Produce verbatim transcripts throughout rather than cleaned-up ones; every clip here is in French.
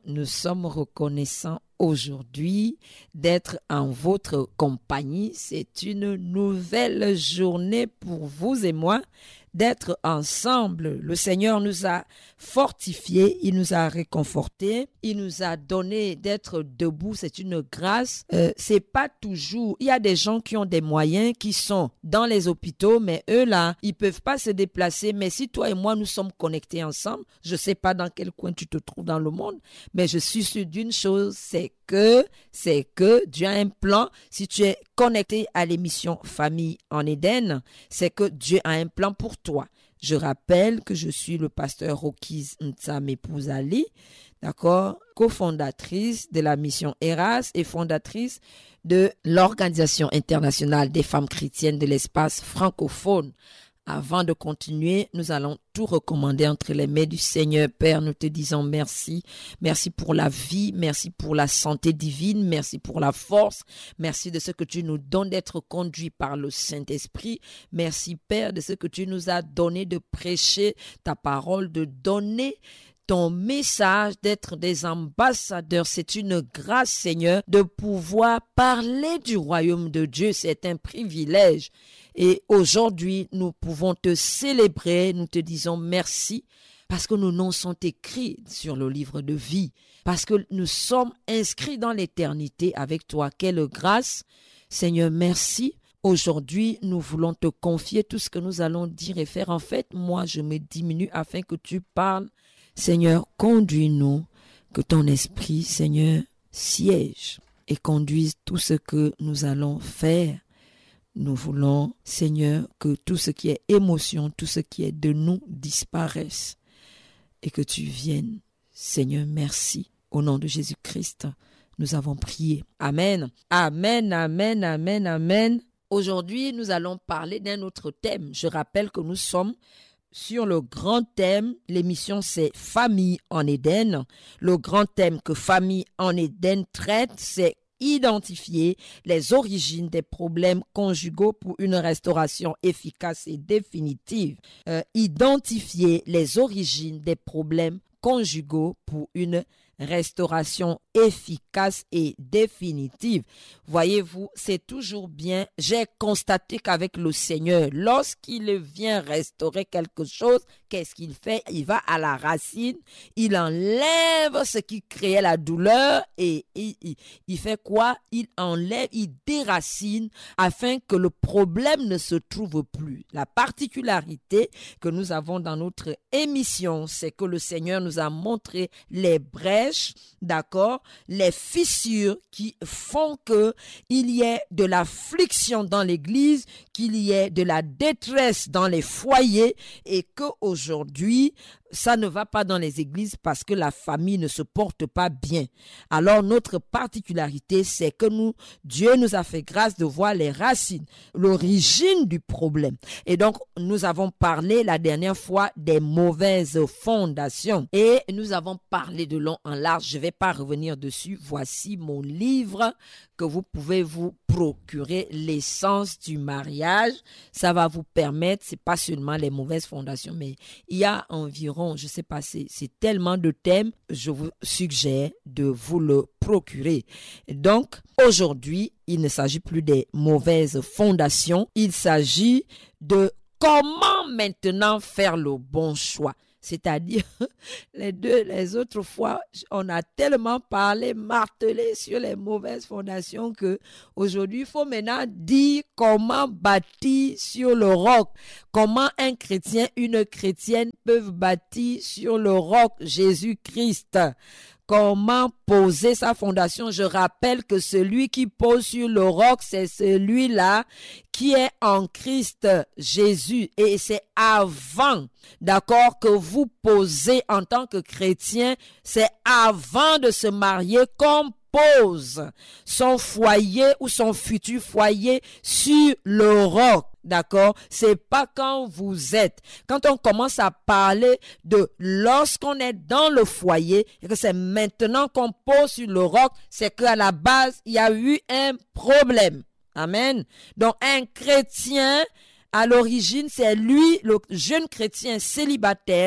nous sommes reconnaissants aujourd'hui d'être en votre compagnie. C'est une nouvelle journée pour vous et moi d'être ensemble. Le Seigneur nous a fortifiés, il nous a réconfortés, il nous a donné d'être debout. C'est une grâce. Euh, c'est pas toujours. Il y a des gens qui ont des moyens, qui sont dans les hôpitaux, mais eux là, ils peuvent pas se déplacer. Mais si toi et moi nous sommes connectés ensemble, je sais pas dans quel coin tu te trouves dans le monde, mais je suis sûre d'une chose, c'est que c'est que Dieu a un plan. Si tu es connecté à l'émission Famille en Éden, c'est que Dieu a un plan pour toi. Je rappelle que je suis le pasteur Rokiz Ntsamepouzali, d'accord, cofondatrice de la mission Eras et fondatrice de l'Organisation internationale des femmes chrétiennes de l'espace francophone. Avant de continuer, nous allons tout recommander entre les mains du Seigneur. Père, nous te disons merci. Merci pour la vie, merci pour la santé divine, merci pour la force, merci de ce que tu nous donnes d'être conduits par le Saint-Esprit. Merci, Père, de ce que tu nous as donné de prêcher ta parole, de donner ton message, d'être des ambassadeurs. C'est une grâce, Seigneur, de pouvoir parler du royaume de Dieu. C'est un privilège. Et aujourd'hui, nous pouvons te célébrer. Nous te disons merci parce que nos noms sont écrits sur le livre de vie, parce que nous sommes inscrits dans l'éternité avec toi. Quelle grâce. Seigneur, merci. Aujourd'hui, nous voulons te confier tout ce que nous allons dire et faire. En fait, moi, je me diminue afin que tu parles. Seigneur, conduis-nous, que ton esprit, Seigneur, siège et conduise tout ce que nous allons faire. Nous voulons, Seigneur, que tout ce qui est émotion, tout ce qui est de nous disparaisse et que tu viennes. Seigneur, merci. Au nom de Jésus-Christ, nous avons prié. Amen. Amen, amen, amen, amen. Aujourd'hui, nous allons parler d'un autre thème. Je rappelle que nous sommes sur le grand thème. L'émission, c'est Famille en Éden. Le grand thème que Famille en Éden traite, c'est identifier les origines des problèmes conjugaux pour une restauration efficace et définitive. Euh, identifier les origines des problèmes conjugaux pour une restauration efficace et définitive. Voyez-vous, c'est toujours bien. J'ai constaté qu'avec le Seigneur, lorsqu'il vient restaurer quelque chose, qu'est-ce qu'il fait? Il va à la racine, il enlève ce qui créait la douleur et il, il, il fait quoi? Il enlève, il déracine afin que le problème ne se trouve plus. La particularité que nous avons dans notre émission, c'est que le Seigneur nous a montré les brèches, d'accord, les fissures qui font que il y ait de l'affliction dans l'église, qu'il y ait de la détresse dans les foyers et que aujourd'hui ça ne va pas dans les églises parce que la famille ne se porte pas bien. Alors notre particularité, c'est que nous, Dieu nous a fait grâce de voir les racines, l'origine du problème. Et donc nous avons parlé la dernière fois des mauvaises fondations et nous avons parlé de long en large. Je ne vais pas revenir dessus. Voici mon livre que vous pouvez vous procurer, l'essence du mariage. Ça va vous permettre, c'est pas seulement les mauvaises fondations, mais il y a environ, je sais pas, c'est, c'est tellement de thèmes, je vous suggère de vous le procurer. Donc, aujourd'hui, il ne s'agit plus des mauvaises fondations, il s'agit de comment maintenant faire le bon choix. C'est-à-dire, les deux, les autres fois, on a tellement parlé, martelé sur les mauvaises fondations que aujourd'hui, il faut maintenant dire comment bâtir sur le roc. Comment un chrétien, une chrétienne peuvent bâtir sur le roc Jésus-Christ. Comment poser sa fondation? Je rappelle que celui qui pose sur le roc, c'est celui-là qui est en Christ Jésus. Et c'est avant, d'accord, que vous posez en tant que chrétien, c'est avant de se marier qu'on pose son foyer ou son futur foyer sur le roc. D'accord? C'est pas quand vous êtes. Quand on commence à parler de lorsqu'on est dans le foyer et que c'est maintenant qu'on pose sur le roc, c'est qu'à la base, il y a eu un problème. Amen. Donc, un chrétien, à l'origine, c'est lui, le jeune chrétien célibataire,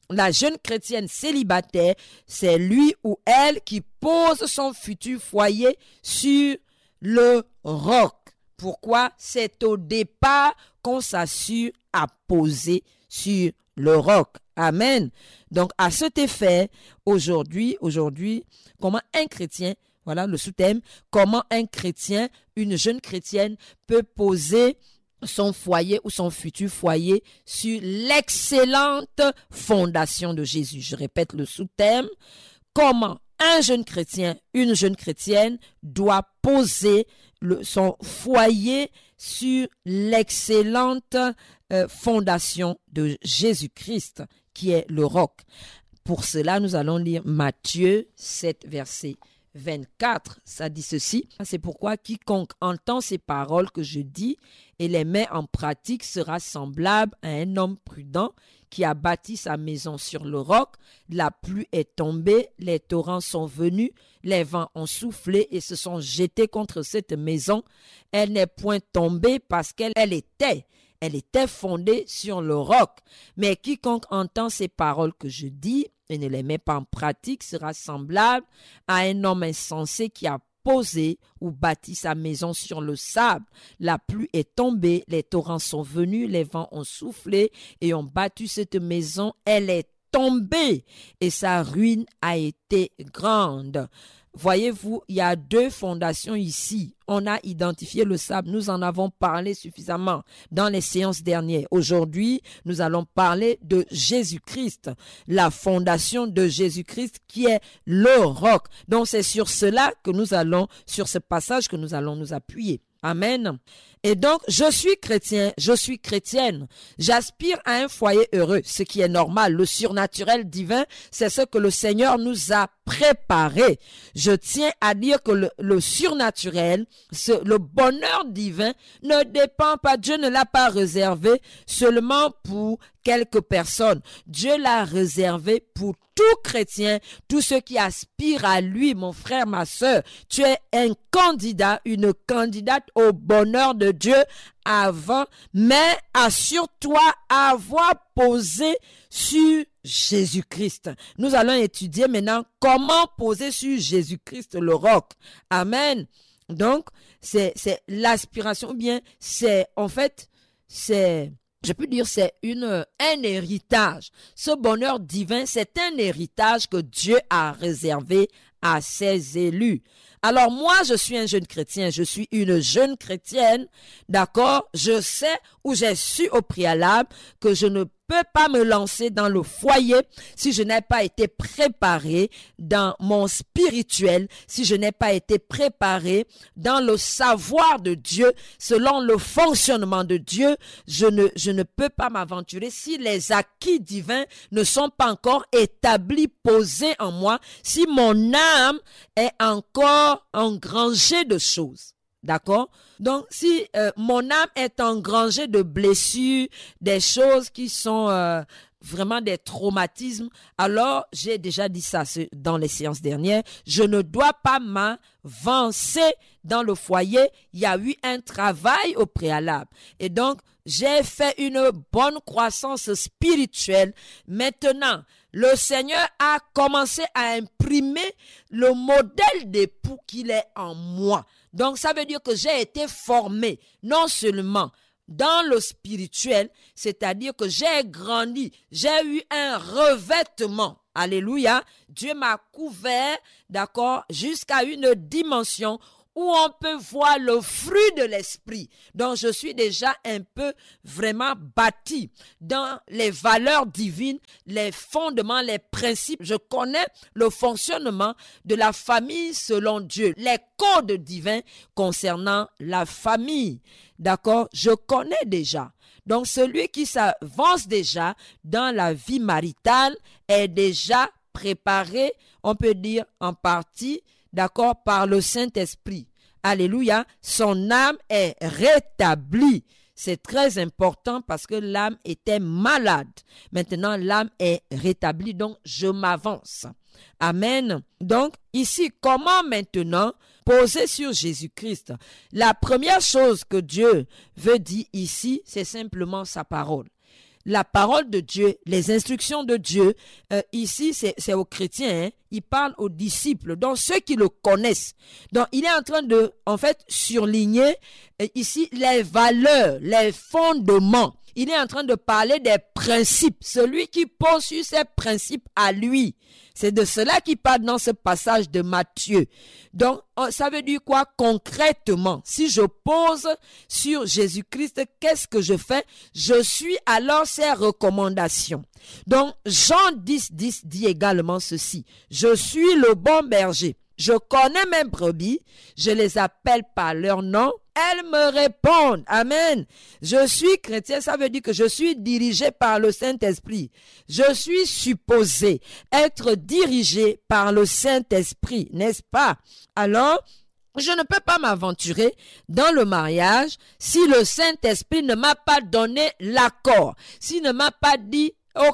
la jeune chrétienne célibataire, c'est lui ou elle qui pose son futur foyer sur le roc. Pourquoi? C'est au départ qu'on s'assure à poser sur le roc. Amen. Donc, à cet effet, aujourd'hui, aujourd'hui, comment un chrétien, voilà le sous-thème, comment un chrétien, une jeune chrétienne peut poser son foyer ou son futur foyer sur l'excellente fondation de Jésus. Je répète le sous-thème. Comment un jeune chrétien, une jeune chrétienne doit poser le, son foyer sur l'excellente euh, fondation de Jésus-Christ, qui est le roc. Pour cela, nous allons lire Matthieu sept, verset vingt-quatre, ça dit ceci: c'est pourquoi quiconque entend ces paroles que je dis et les met en pratique sera semblable à un homme prudent qui a bâti sa maison sur le roc. La pluie est tombée, les torrents sont venus, les vents ont soufflé et se sont jetés contre cette maison. Elle n'est point tombée parce qu'elle elle était Elle était fondée sur le roc. Mais quiconque entend ces paroles que je dis et ne les met pas en pratique sera semblable à un homme insensé qui a posé ou bâti sa maison sur le sable. La pluie est tombée, les torrents sont venus, les vents ont soufflé et ont battu cette maison. Elle est tombée et sa ruine a été grande. Voyez-vous, il y a deux fondations ici. On a identifié le sable. Nous en avons parlé suffisamment dans les séances dernières. Aujourd'hui, nous allons parler de Jésus-Christ, la fondation de Jésus-Christ qui est le roc. Donc, c'est sur cela que nous allons, sur ce passage que nous allons nous appuyer. Amen. Et donc, je suis chrétien, je suis chrétienne. J'aspire à un foyer heureux, ce qui est normal. Le surnaturel divin, c'est ce que le Seigneur nous a préparé. Je tiens à dire que le, le surnaturel, ce, le bonheur divin ne dépend pas, Dieu ne l'a pas réservé seulement pour quelques personnes. Dieu l'a réservé pour tout chrétien, tous ceux qui aspirent à lui, mon frère, ma sœur. Tu es un candidat, une candidate au bonheur de Dieu avant, mais assure-toi avoir posé sur Jésus-Christ. Nous allons étudier maintenant comment poser sur Jésus-Christ le roc. Amen. Donc, c'est, c'est l'aspiration, ou bien c'est, en fait, c'est... Je peux dire c'est une un héritage. Ce bonheur divin, c'est un héritage que Dieu a réservé à ses élus. Alors moi, je suis un jeune chrétien, je suis une jeune chrétienne, d'accord? Je sais ou j'ai su au préalable que je ne peux pas me lancer dans le foyer si je n'ai pas été préparé dans mon spirituel, si je n'ai pas été préparé dans le savoir de Dieu, selon le fonctionnement de Dieu. Je ne, je ne peux pas m'aventurer si les acquis divins ne sont pas encore établis, posés en moi, si mon âme est encore engrangée de choses. D'accord? Donc, si euh, mon âme est engrangée de blessures, des choses qui sont euh, vraiment des traumatismes, alors, j'ai déjà dit ça dans les séances dernières, je ne dois pas m'avancer dans le foyer. Il y a eu un travail au préalable. Et donc, j'ai fait une bonne croissance spirituelle. Maintenant, le Seigneur a commencé à imprimer le modèle d'époux qu'il est en moi. Donc, ça veut dire que j'ai été formé, non seulement dans le spirituel, c'est-à-dire que j'ai grandi, j'ai eu un revêtement. Alléluia. Dieu m'a couvert, d'accord, jusqu'à une dimension où on peut voir le fruit de l'esprit. Donc, je suis déjà un peu vraiment bâti dans les valeurs divines, les fondements, les principes. Je connais le fonctionnement de la famille selon Dieu, les codes divins concernant la famille. D'accord? Je connais déjà. Donc, celui qui s'avance déjà dans la vie maritale est déjà préparé, on peut dire en partie, d'accord, par le Saint-Esprit. Alléluia, son âme est rétablie. C'est très important parce que l'âme était malade. Maintenant, l'âme est rétablie, donc je m'avance. Amen. Donc, ici, comment maintenant poser sur Jésus-Christ? La première chose que Dieu veut dire ici, c'est simplement sa parole. la parole de Dieu, les instructions de Dieu, euh, ici c'est, c'est aux chrétiens, hein, il parle aux disciples, donc ceux qui le connaissent. Donc il est en train de, en fait, surligner euh, ici les valeurs, les fondements. Il est en train de parler des principes, celui qui pose sur ses principes à lui. C'est de cela qu'il parle dans ce passage de Matthieu. Donc, ça veut dire quoi concrètement? Si je pose sur Jésus-Christ, qu'est-ce que je fais? Je suis alors ses recommandations. Donc, Jean dix, dix dit également ceci. Je suis le bon berger. Je connais mes brebis, je les appelle par leur nom, elles me répondent. Amen. Je suis chrétien, ça veut dire que je suis dirigé par le Saint-Esprit. Je suis supposé être dirigé par le Saint-Esprit, n'est-ce pas? Alors, je ne peux pas m'aventurer dans le mariage si le Saint-Esprit ne m'a pas donné l'accord, s'il ne m'a pas dit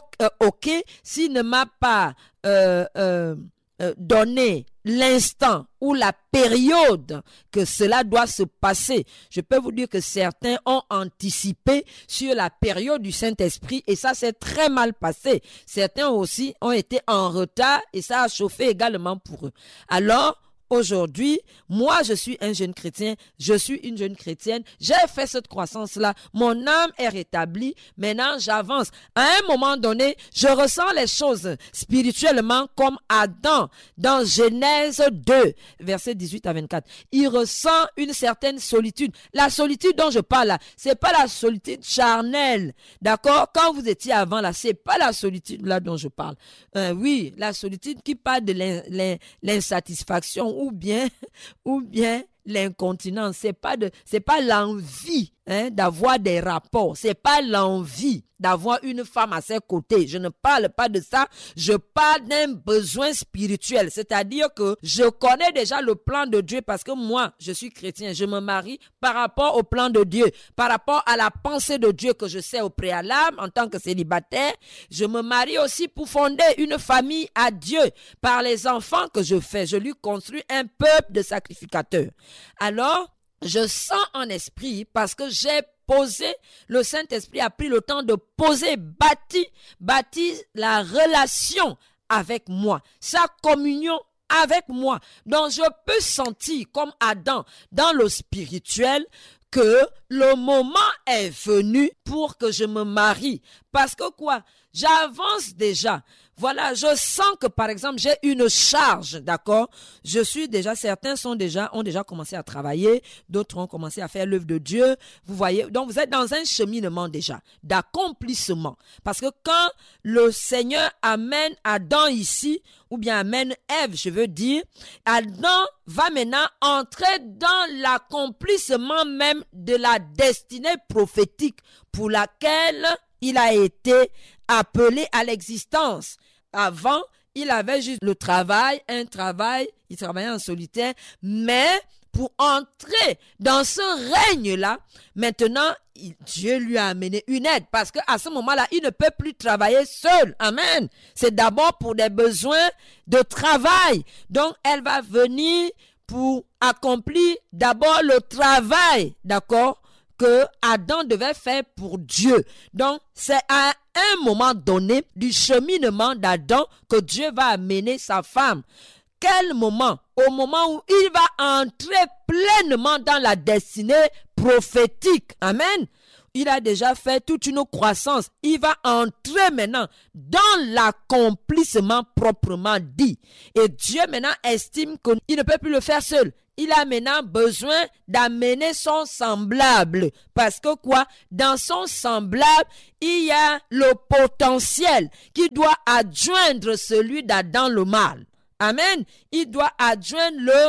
OK, s'il ne m'a pas euh, euh, euh, donné l'instant ou la période que cela doit se passer. Je peux vous dire que certains ont anticipé sur la période du Saint-Esprit et ça s'est très mal passé. Certains aussi ont été en retard et ça a chauffé également pour eux. Alors, aujourd'hui, moi je suis un jeune chrétien, je suis une jeune chrétienne, j'ai fait cette croissance-là, mon âme est rétablie, maintenant j'avance. À un moment donné, je ressens les choses spirituellement comme Adam dans Genèse deux, versets dix-huit à vingt-quatre. Il ressent une certaine solitude. La solitude dont je parle là, c'est pas la solitude charnelle, d'accord? Quand vous étiez avant là, c'est pas la solitude là dont je parle. Euh, oui, la solitude qui parle de l'in, l'in, l'insatisfaction ou bien, ou bien l'incontinence. C'est pas de, c'est pas l'envie, hein, d'avoir des rapports. C'est pas l'envie d'avoir une femme à ses côtés. Je ne parle pas de ça. Je parle d'un besoin spirituel. C'est-à-dire que je connais déjà le plan de Dieu parce que moi, je suis chrétien. Je me marie par rapport au plan de Dieu, par rapport à la pensée de Dieu que je sais au préalable en tant que célibataire. Je me marie aussi pour fonder une famille à Dieu par les enfants que je fais. Je lui construis un peuple de sacrificateurs. Alors, je sens en esprit parce que j'ai posé, le Saint-Esprit a pris le temps de poser, bâti, bâti la relation avec moi, sa communion avec moi. Donc je peux sentir comme Adam dans le spirituel que le moment est venu pour que je me marie. Parce que quoi? J'avance déjà. Voilà, je sens que par exemple, j'ai une charge, d'accord? Je suis déjà, certains sont déjà, ont déjà commencé à travailler, d'autres ont commencé à faire l'œuvre de Dieu. Vous voyez, donc vous êtes dans un cheminement déjà, d'accomplissement. Parce que quand le Seigneur amène Adam ici, ou bien amène Ève, je veux dire, Adam va maintenant entrer dans l'accomplissement même de la destinée prophétique pour laquelle il a été appelé à l'existence. Avant, il avait juste le travail, un travail, il travaillait en solitaire, mais pour entrer dans ce règne-là, maintenant, il, Dieu lui a amené une aide parce qu'à ce moment-là, il ne peut plus travailler seul. Amen. C'est d'abord pour des besoins de travail. Donc, elle va venir pour accomplir d'abord le travail, d'accord, que Adam devait faire pour Dieu. Donc, c'est à un moment donné du cheminement d'Adam que Dieu va amener sa femme. Quel moment? Au moment où il va entrer pleinement dans la destinée prophétique. Amen. Il a déjà fait toute une croissance. Il va entrer maintenant dans l'accomplissement proprement dit. Et Dieu maintenant estime qu'il ne peut plus le faire seul. Il a maintenant besoin d'amener son semblable. Parce que quoi? Dans son semblable, il y a le potentiel qui doit adjoindre celui d'Adam le mâle. Amen. Il doit adjoindre le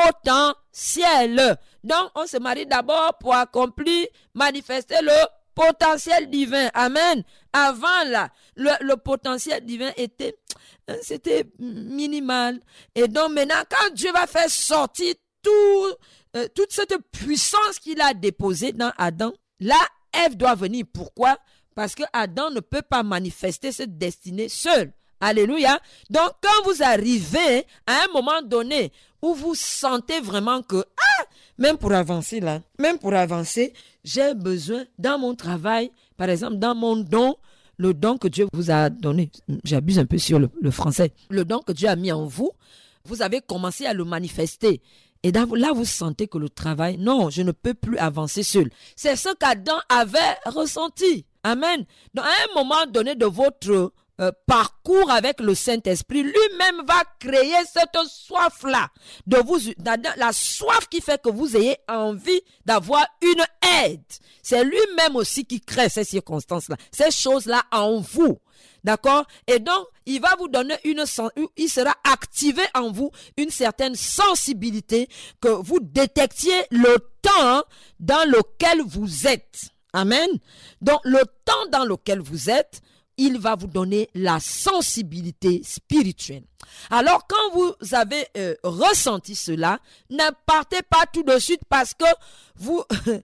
potentiel. Donc, on se marie d'abord pour accomplir, manifester le potentiel divin. Amen. Avant là, le, le potentiel divin était, c'était minimal. Et donc maintenant, quand Dieu va faire sortir tout, euh, toute cette puissance qu'il a déposée dans Adam, là, Ève doit venir. Pourquoi? Parce que Adam ne peut pas manifester cette destinée seul. Alléluia. Donc, quand vous arrivez à un moment donné où vous sentez vraiment que, ah, même pour avancer là, même pour avancer, j'ai besoin dans mon travail, Par exemple, dans mon don, le don que Dieu vous a donné, j'abuse un peu sur le, le français, le don que Dieu a mis en vous, vous avez commencé à le manifester. Et là, vous sentez que le travail, non, je ne peux plus avancer seul. C'est ce qu'Adam avait ressenti. Amen. Donc, à un moment donné de votre euh, parcours avec le Saint-Esprit, lui-même va créer cette soif-là, de vous, la soif qui fait que vous ayez envie d'avoir une aide. C'est lui-même aussi qui crée ces circonstances-là, ces choses-là en vous. D'accord? Et donc, il va vous donner une, il sera activé en vous une certaine sensibilité que vous détectiez le temps dans lequel vous êtes. Amen. Donc, le temps dans lequel vous êtes, il va vous donner la sensibilité spirituelle. Alors, quand vous avez euh, ressenti cela, ne partez pas tout de suite parce que vous,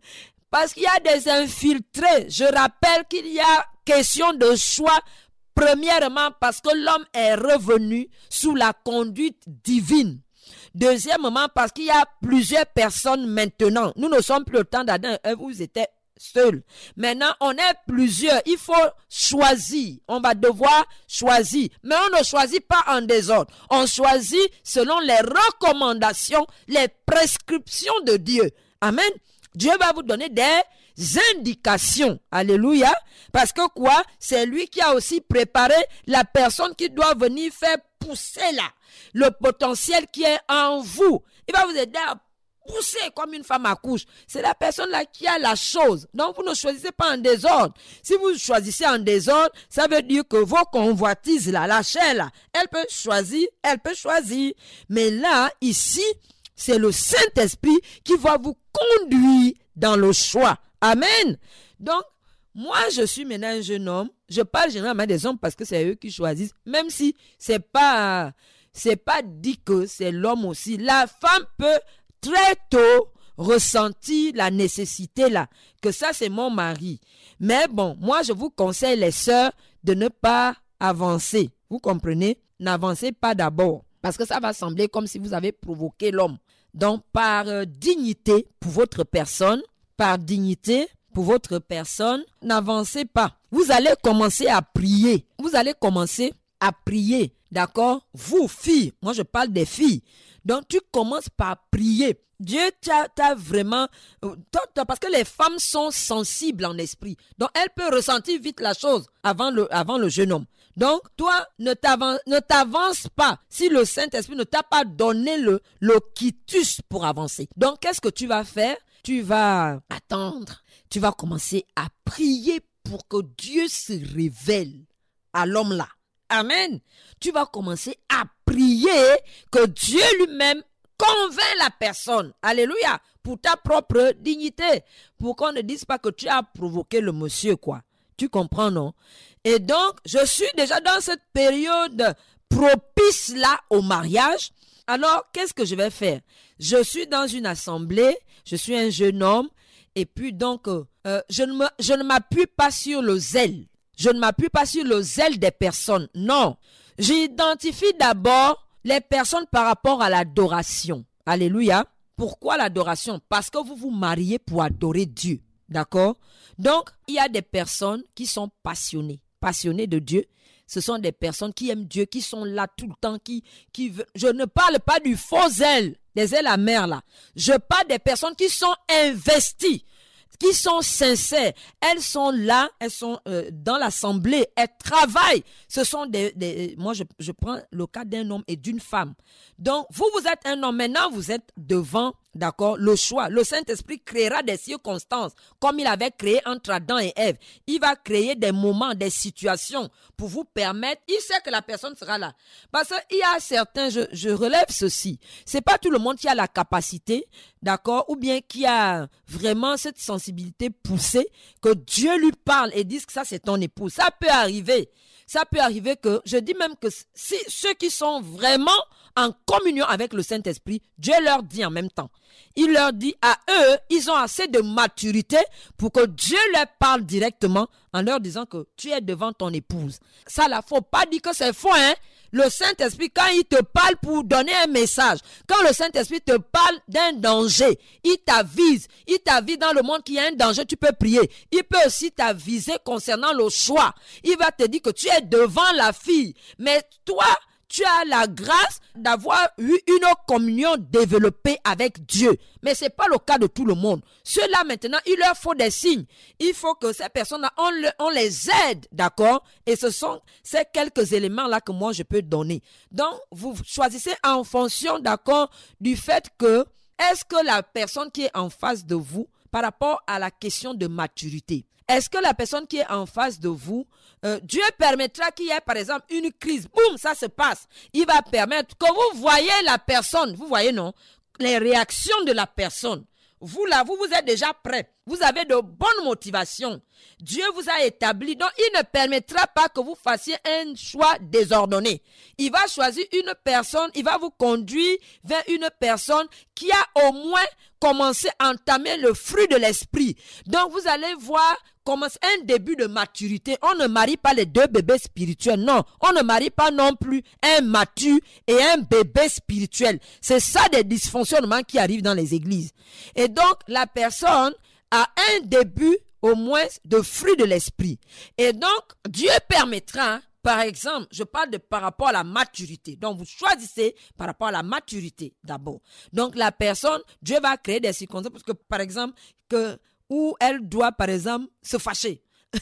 parce qu'il y a des infiltrés. Je rappelle qu'il y a question de choix. Premièrement, parce que l'homme est revenu sous la conduite divine. Deuxièmement, parce qu'il y a plusieurs personnes maintenant. Nous ne sommes plus au temps d'Adam, vous étiez seuls. Maintenant, on est plusieurs. Il faut choisir. On va devoir choisir. Mais on ne choisit pas en désordre. On choisit selon les recommandations, les prescriptions de Dieu. Amen. Dieu va vous donner des indications. Alléluia. Parce que quoi? C'est lui qui a aussi préparé la personne qui doit venir faire pousser là le potentiel qui est en vous. Il va vous aider à pousser comme une femme accouche. C'est la personne là qui a la chose. Donc vous ne choisissez pas en désordre. Si vous choisissez en désordre, ça veut dire que vos convoitises là, la chair là, elle peut choisir, elle peut choisir. Mais là, ici, c'est le Saint-Esprit qui va vous conduire dans le choix. Amen. Donc, moi, je suis maintenant un jeune homme. Je parle généralement des hommes parce que c'est eux qui choisissent. Même si c'est pas, c'est pas dit que c'est l'homme aussi. La femme peut très tôt ressentir la nécessité là. Que ça, c'est mon mari. Mais bon, moi, je vous conseille, les sœurs, de ne pas avancer. Vous comprenez? N'avancez pas d'abord. Parce que ça va sembler comme si vous avez provoqué l'homme. Donc, par euh, dignité pour votre personne, par dignité pour votre personne, n'avancez pas. Vous allez commencer à prier. Vous allez commencer à prier. D'accord? Vous, filles, moi je parle des filles. Donc, tu commences par prier. Dieu t'a, t'a vraiment... Parce que les femmes sont sensibles en esprit. Donc, elles peuvent ressentir vite la chose avant le, avant le jeune homme. Donc, toi, ne t'avance, ne t'avance pas si le Saint-Esprit ne t'a pas donné le, le quitus pour avancer. Donc, qu'est-ce que tu vas faire? Tu vas attendre. Tu vas commencer à prier pour que Dieu se révèle à l'homme là. Amen. Tu vas commencer à prier que Dieu lui-même convainc la personne. Alléluia. Pour ta propre dignité. Pour qu'on ne dise pas que tu as provoqué le monsieur, quoi. Tu comprends, non? Et donc, je suis déjà dans cette période propice là au mariage. Alors, qu'est-ce que je vais faire? Je suis dans une assemblée, je suis un jeune homme, et puis donc, euh, je ne me, je ne m'appuie pas sur le zèle. Je ne m'appuie pas sur le zèle des personnes. Non. J'identifie d'abord les personnes par rapport à l'adoration. Alléluia. Pourquoi l'adoration? Parce que vous vous mariez pour adorer Dieu. D'accord? Donc, il y a des personnes qui sont passionnées. Passionnées de Dieu. Ce sont des personnes qui aiment Dieu, qui sont là tout le temps, qui, qui veulent... Je ne parle pas du faux zèle, des ailes amères là. Je parle des personnes qui sont investies, qui sont sincères. Elles sont là, elles sont euh, dans l'assemblée, elles travaillent. Ce sont des... des moi, je, je prends le cas d'un homme et d'une femme. Donc, vous, vous êtes un homme. Maintenant, vous êtes devant, d'accord, le choix. Le Saint-Esprit créera des circonstances, comme il avait créé entre Adam et Ève. Il va créer des moments, des situations pour vous permettre. Il sait que la personne sera là. Parce qu'il y a certains, je, je relève ceci. C'est pas tout le monde qui a la capacité, d'accord, ou bien qui a vraiment cette sensibilité poussée, que Dieu lui parle et dise que ça c'est ton épouse. Ça peut arriver. Ça peut arriver que, je dis même que si ceux qui sont vraiment en communion avec le Saint-Esprit, Dieu leur dit en même temps. Il leur dit à eux, ils ont assez de maturité pour que Dieu leur parle directement en leur disant que tu es devant ton épouse. Ça, là, faut pas dire que c'est faux, hein. Le Saint-Esprit, quand il te parle pour donner un message, quand le Saint-Esprit te parle d'un danger, il t'avise, il t'avise dans le monde qu'il y a un danger, tu peux prier. Il peut aussi t'aviser concernant le choix. Il va te dire que tu es devant la fille, mais toi, tu as la grâce d'avoir eu une communion développée avec Dieu. Mais ce n'est pas le cas de tout le monde. Ceux-là, maintenant, il leur faut des signes. Il faut que ces personnes-là, on, le, on les aide, d'accord? Et ce sont ces quelques éléments-là que moi, je peux donner. Donc, vous choisissez en fonction, d'accord, du fait que, est-ce que la personne qui est en face de vous, par rapport à la question de maturité, est-ce que la personne qui est en face de vous, euh, Dieu permettra qu'il y ait par exemple une crise, boum, ça se passe. Il va permettre que vous voyez la personne, vous voyez non, les réactions de la personne. Vous là, vous, vous êtes déjà prêt. Vous avez de bonnes motivations. Dieu vous a établi. Donc, il ne permettra pas que vous fassiez un choix désordonné. Il va choisir une personne, il va vous conduire vers une personne qui a au moins commencé à entamer le fruit de l'esprit. Donc, vous allez voir comme un début de maturité. On ne marie pas les deux bébés spirituels. Non, on ne marie pas non plus un mature et un bébé spirituel. C'est ça des dysfonctionnements qui arrivent dans les églises. Et donc, la personne a un début au moins de fruit de l'esprit. Et donc, Dieu permettra, par exemple, je parle de par rapport à la maturité. Donc, vous choisissez par rapport à la maturité d'abord. Donc, la personne, Dieu va créer des circonstances parce que, par exemple, que où elle doit, par exemple, se fâcher.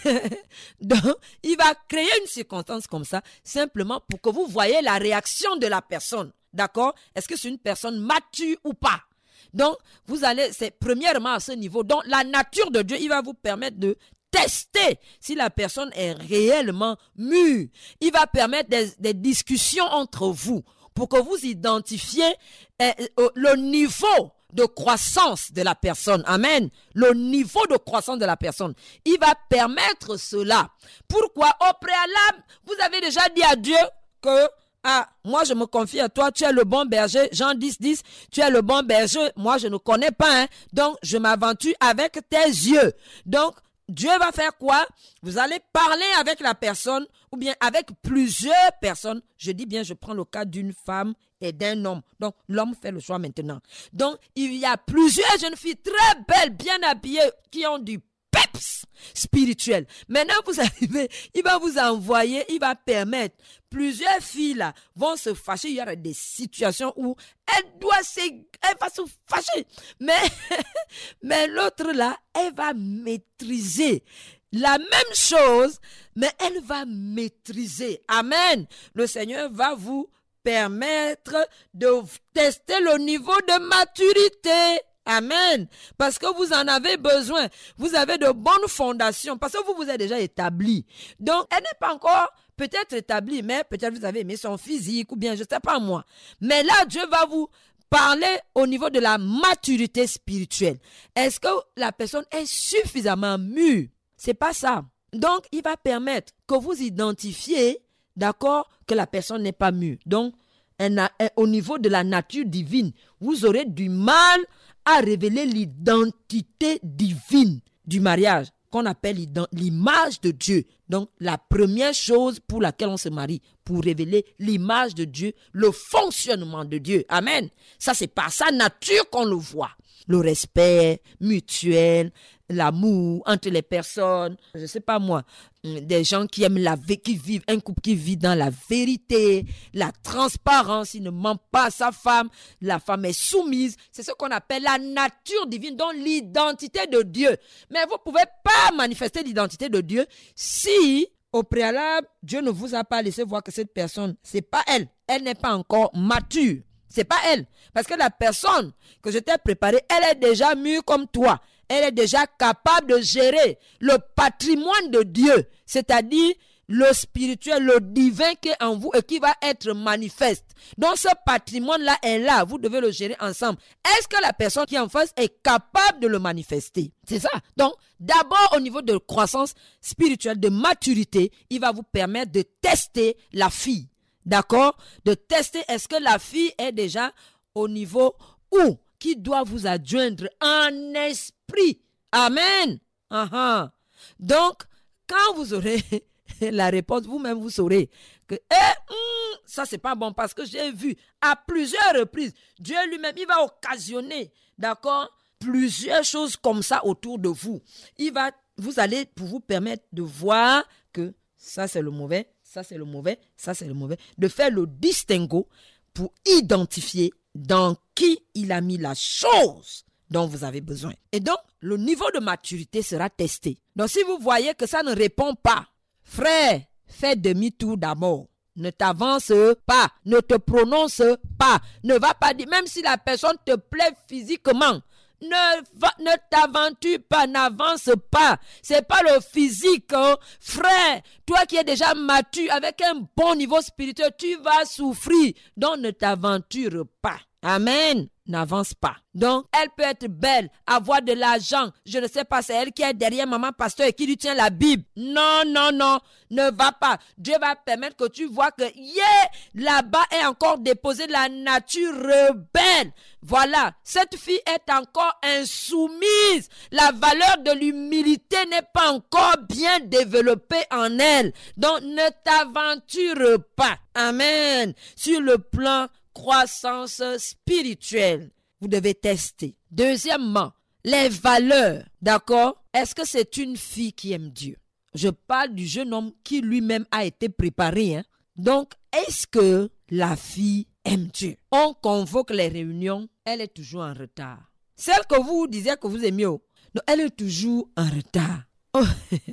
Donc, il va créer une circonstance comme ça, simplement pour que vous voyez la réaction de la personne. D'accord? Est-ce que c'est une personne mature ou pas? Donc, vous allez, c'est premièrement à ce niveau. Donc, la nature de Dieu, il va vous permettre de tester si la personne est réellement mûre. Il va permettre des, des discussions entre vous pour que vous identifiez eh, le niveau de croissance de la personne. Amen. Le niveau de croissance de la personne. Il va permettre cela. Pourquoi? Au préalable, vous avez déjà dit à Dieu que ah, moi je me confie à toi, tu es le bon berger. Jean dix, dix, tu es le bon berger. Moi je ne connais pas, hein. Donc je m'aventure avec tes yeux. Donc Dieu va faire quoi? Vous allez parler avec la personne ou bien avec plusieurs personnes. Je dis bien, je prends le cas d'une femme et d'un homme. Donc, l'homme fait le choix maintenant. Donc, il y a plusieurs jeunes filles très belles, bien habillées, qui ont du peps spirituel. Maintenant, vous arrivez, il va vous envoyer, il va permettre, plusieurs filles là vont se fâcher. Il y aura des situations où elle doit se, elle va se fâcher. Mais, mais l'autre là, elle va maîtriser la même chose, mais elle va maîtriser. Amen. Le Seigneur va vous permettre de tester le niveau de maturité. Amen. Parce que vous en avez besoin. Vous avez de bonnes fondations. Parce que vous vous êtes déjà établi. Donc, elle n'est pas encore peut-être établie, mais peut-être vous avez aimé son physique ou bien je ne sais pas moi. Mais là, Dieu va vous parler au niveau de la maturité spirituelle. Est-ce que la personne est suffisamment mûre? C'est pas ça. Donc, il va permettre que vous identifiez, d'accord, que la personne n'est pas mûre. Donc, un, un, au niveau de la nature divine, vous aurez du mal à révéler l'identité divine du mariage, qu'on appelle l'image de Dieu. Donc, la première chose pour laquelle on se marie, pour révéler l'image de Dieu, le fonctionnement de Dieu. Amen. Ça, c'est par sa nature qu'on le voit. Le respect mutuel, l'amour entre les personnes, je ne sais pas moi, des gens qui aiment la vie, qui vivent, un couple qui vit dans la vérité, la transparence, il ne ment pas à sa femme, la femme est soumise, c'est ce qu'on appelle la nature divine, donc l'identité de Dieu. Mais vous ne pouvez pas manifester l'identité de Dieu si, au préalable, Dieu ne vous a pas laissé voir que cette personne, c'est pas elle, elle n'est pas encore mature. C'est pas elle. Parce que la personne que je t'ai préparée, elle est déjà mûre comme toi. Elle est déjà capable de gérer le patrimoine de Dieu. C'est-à-dire le spirituel, le divin qui est en vous et qui va être manifeste. Donc ce patrimoine-là est là. Vous devez le gérer ensemble. Est-ce que la personne qui est en face est capable de le manifester? C'est ça. Donc d'abord au niveau de croissance spirituelle, de maturité, il va vous permettre de tester la fille. D'accord? De tester est-ce que la fille est déjà au niveau où qui doit vous adjoindre en esprit. Amen. Uh-huh. Donc, quand vous aurez la réponse, vous-même vous saurez que eh, hmm, ça c'est pas bon parce que j'ai vu à plusieurs reprises, Dieu lui-même, il va occasionner, d'accord, plusieurs choses comme ça autour de vous. Il va, vous allez pour vous permettre de voir que ça c'est le mauvais, ça c'est le mauvais, ça c'est le mauvais, de faire le distinguo pour identifier dans qui il a mis la chose dont vous avez besoin. Et donc, le niveau de maturité sera testé. Donc, si vous voyez que ça ne répond pas, frère, fais demi-tour d'abord. Ne t'avance pas, ne te prononce pas, ne va pas dire, même si la personne te plaît physiquement, ne, va, ne t'aventure pas, n'avance pas. C'est pas le physique, hein. Frère, toi qui es déjà mature, avec un bon niveau spirituel, tu vas souffrir. Donc, ne t'aventure pas. Amen. N'avance pas. Donc, elle peut être belle, avoir de l'argent. Je ne sais pas, c'est elle qui est derrière maman pasteur et qui lui tient la Bible. Non, non, non, ne va pas. Dieu va permettre que tu vois que, yeah, là-bas est encore déposé la nature rebelle. Voilà, cette fille est encore insoumise. La valeur de l'humilité n'est pas encore bien développée en elle. Donc, ne t'aventure pas. Amen. Sur le plan croissance spirituelle, vous devez tester. Deuxièmement, les valeurs, d'accord? Est-ce que c'est une fille qui aime Dieu? Je parle du jeune homme qui lui-même a été préparé. Hein? Donc, est-ce que la fille aime Dieu? On convoque les réunions, elle est toujours en retard. Celle que vous disiez que vous aimiez, donc elle est toujours en retard. Oh,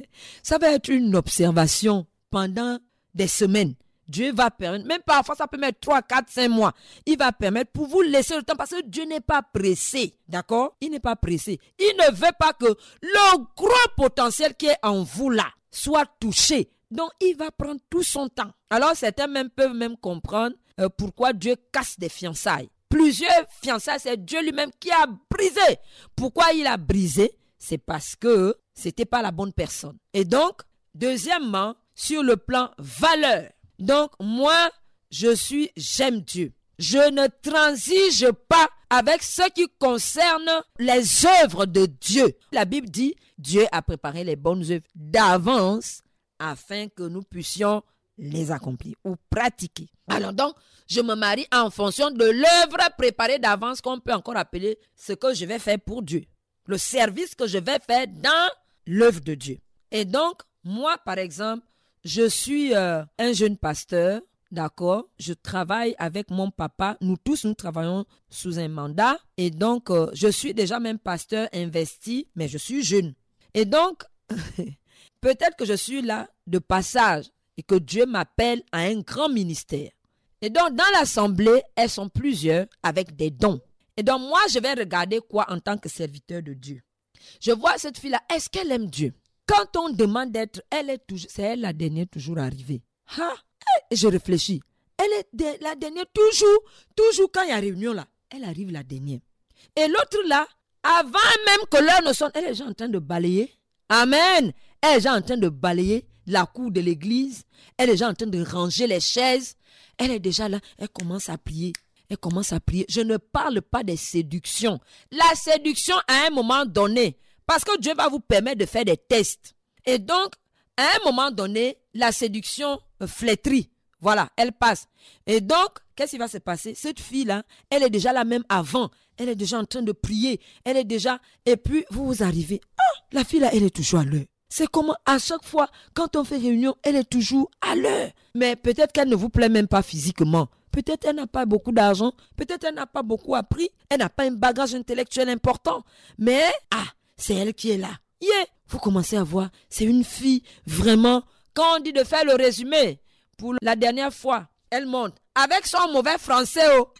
ça va être une observation pendant des semaines. Dieu va permettre, même parfois ça peut mettre trois, quatre, cinq mois. Il va permettre pour vous laisser le temps parce que Dieu n'est pas pressé. D'accord? Il n'est pas pressé. Il ne veut pas que le gros potentiel qui est en vous là soit touché. Donc il va prendre tout son temps. Alors certains même peuvent même comprendre euh, pourquoi Dieu casse des fiançailles. Plusieurs fiançailles, c'est Dieu lui-même qui a brisé. Pourquoi il a brisé? C'est parce que c'était pas la bonne personne. Et donc, deuxièmement, sur le plan valeur. Donc, moi, je suis, j'aime Dieu. Je ne transige pas avec ce qui concerne les œuvres de Dieu. La Bible dit, Dieu a préparé les bonnes œuvres d'avance afin que nous puissions les accomplir ou pratiquer. Alors donc, je me marie en fonction de l'œuvre préparée d'avance qu'on peut encore appeler ce que je vais faire pour Dieu. Le service que je vais faire dans l'œuvre de Dieu. Et donc, moi, par exemple, je suis euh, un jeune pasteur, d'accord? Je travaille avec mon papa. Nous tous, nous travaillons sous un mandat. Et donc, euh, je suis déjà même pasteur investi, mais je suis jeune. Et donc, peut-être que je suis là de passage et que Dieu m'appelle à un grand ministère. Et donc, dans l'assemblée, elles sont plusieurs avec des dons. Et donc, moi, je vais regarder quoi en tant que serviteur de Dieu? Je vois cette fille-là, est-ce qu'elle aime Dieu? Quand on demande d'être, elle est toujours, c'est elle la dernière toujours arrivée. Ha, je réfléchis. Elle est de, la dernière toujours, toujours quand il y a réunion là, elle arrive la dernière. Et l'autre là, avant même que l'heure ne sonne, elle est déjà en train de balayer. Amen. Elle est déjà en train de balayer la cour de l'église. Elle est déjà en train de ranger les chaises. Elle est déjà là, elle commence à prier. Elle commence à prier. Je ne parle pas des séductions. La séduction à un moment donné, parce que Dieu va vous permettre de faire des tests. Et donc, à un moment donné, la séduction flétrit. Voilà, elle passe. Et donc, qu'est-ce qui va se passer? Cette fille-là, elle est déjà là même avant. Elle est déjà en train de prier. Elle est déjà... Et puis, vous vous arrivez. Ah, la fille-là, elle est toujours à l'heure. C'est comment, à chaque fois, quand on fait réunion, elle est toujours à l'heure. Mais peut-être qu'elle ne vous plaît même pas physiquement. Peut-être qu'elle n'a pas beaucoup d'argent. Peut-être qu'elle n'a pas beaucoup appris. Elle n'a pas un bagage intellectuel important. Mais, ah, c'est elle qui est là. Yeah. Vous commencez à voir, c'est une fille vraiment, quand on dit de faire le résumé, pour la dernière fois, elle monte avec son mauvais français. Oh.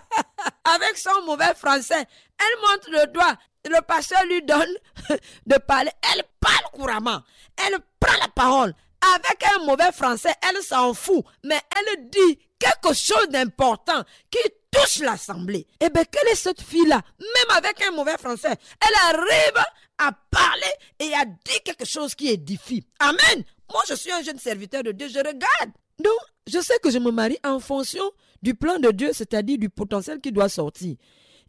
Avec son mauvais français, elle monte le doigt. Le pasteur lui donne de parler. Elle parle couramment. Elle prend la parole. Avec un mauvais français, elle s'en fout. Mais elle dit quelque chose d'important qui touche l'assemblée. Eh bien, quelle est cette fille-là? Même avec un mauvais français, elle arrive à parler et à dire quelque chose qui édifie. Amen. Moi, je suis un jeune serviteur de Dieu. Je regarde. Donc, je sais que je me marie en fonction du plan de Dieu, c'est-à-dire du potentiel qui doit sortir.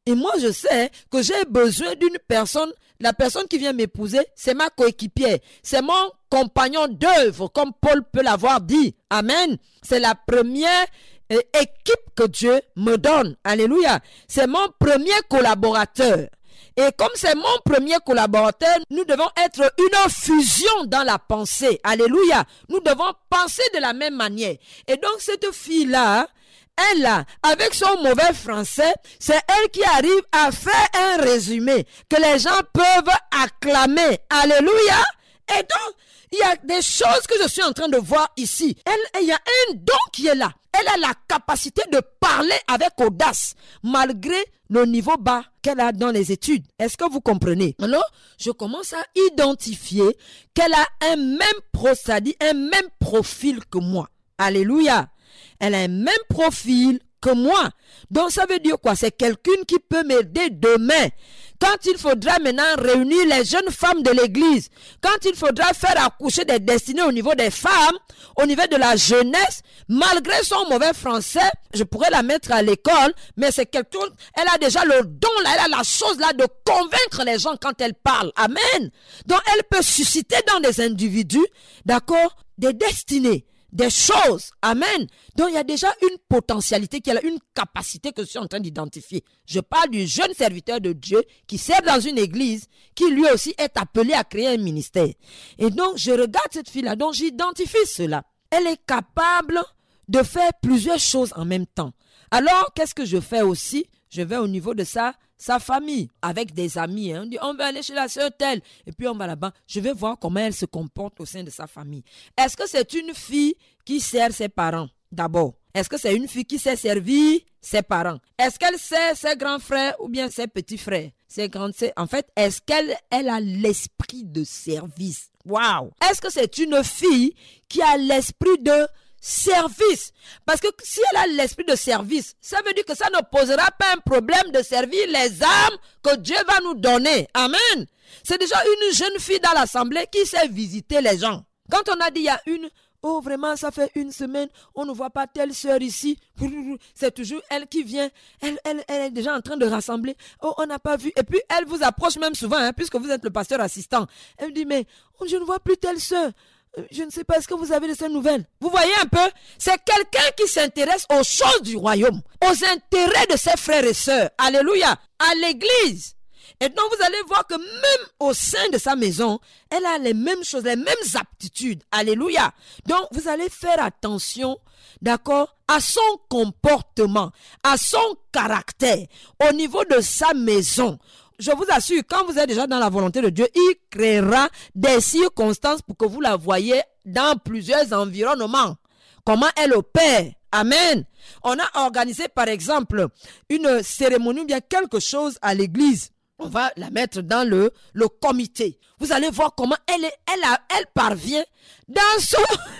Et moi, je sais que j'ai besoin d'une personne. La personne qui vient m'épouser, c'est ma coéquipière. C'est mon compagnon d'œuvre, comme Paul peut l'avoir dit. Amen. C'est la première euh, équipe que Dieu me donne. Alléluia. C'est mon premier collaborateur. Et comme c'est mon premier collaborateur, nous devons être une fusion dans la pensée. Alléluia. Nous devons penser de la même manière. Et donc cette fille-là, elle là, avec son mauvais français, c'est elle qui arrive à faire un résumé que les gens peuvent acclamer. Alléluia. Et donc, il y a des choses que je suis en train de voir ici. Elle, il y a un don qui est là. Elle a la capacité de parler avec audace, malgré le niveau bas qu'elle a dans les études. Est-ce que vous comprenez? Alors, je commence à identifier qu'elle a un même procédé, un même profil que moi. Alléluia. Elle a un même profil que moi. Donc, ça veut dire quoi? C'est quelqu'un qui peut m'aider demain. Quand il faudra maintenant réunir les jeunes femmes de l'église, quand il faudra faire accoucher des destinées au niveau des femmes, au niveau de la jeunesse, malgré son mauvais français, je pourrais la mettre à l'école, mais c'est quelqu'un, elle a déjà le don là, elle a la chose là de convaincre les gens quand elle parle. Amen. Donc, elle peut susciter dans des individus, d'accord, des destinées, des choses. Amen. Donc, il y a déjà une potentialité, qui a une capacité que je suis en train d'identifier. Je parle du jeune serviteur de Dieu qui sert dans une église, qui lui aussi est appelé à créer un ministère. Et donc, je regarde cette fille-là, donc j'identifie cela. Elle est capable de faire plusieurs choses en même temps. Alors, qu'est-ce que je fais aussi? Je vais au niveau de sa, sa famille, avec des amis. Hein. On dit, on va aller chez la sœur telle. Et puis, on va là-bas. Je vais voir comment elle se comporte au sein de sa famille. Est-ce que c'est une fille qui sert ses parents, d'abord? Est-ce que c'est une fille qui sait servir ses parents? Est-ce qu'elle sert ses grands frères ou bien ses petits frères? Ses grandes sœurs? En fait, est-ce qu'elle elle a l'esprit de service? Waouh! Est-ce que c'est une fille qui a l'esprit de service? Parce que si elle a l'esprit de service, ça veut dire que ça ne posera pas un problème de servir les âmes que Dieu va nous donner. Amen. C'est déjà une jeune fille dans l'assemblée qui sait visiter les gens. Quand on a dit il y a une, oh vraiment ça fait une semaine, on ne voit pas telle sœur ici, c'est toujours elle qui vient, elle, elle, elle est déjà en train de rassembler, oh on n'a pas vu, et puis elle vous approche même souvent, hein, puisque vous êtes le pasteur assistant, elle me dit mais oh, je ne vois plus telle sœur. Je ne sais pas, est-ce que vous avez de ces nouvelles? Vous voyez un peu? C'est quelqu'un qui s'intéresse aux choses du royaume, aux intérêts de ses frères et sœurs. Alléluia. À l'église. Et donc vous allez voir que même au sein de sa maison, elle a les mêmes choses, les mêmes aptitudes. Alléluia. Donc vous allez faire attention, d'accord, à son comportement, à son caractère, au niveau de sa maison. Je vous assure, quand vous êtes déjà dans la volonté de Dieu, il créera des circonstances pour que vous la voyez dans plusieurs environnements. Comment elle opère. Amen. On a organisé, par exemple, une cérémonie ou bien quelque chose à l'église. On va la mettre dans le, le comité. Vous allez voir comment elle, est, elle, a, elle parvient dans son...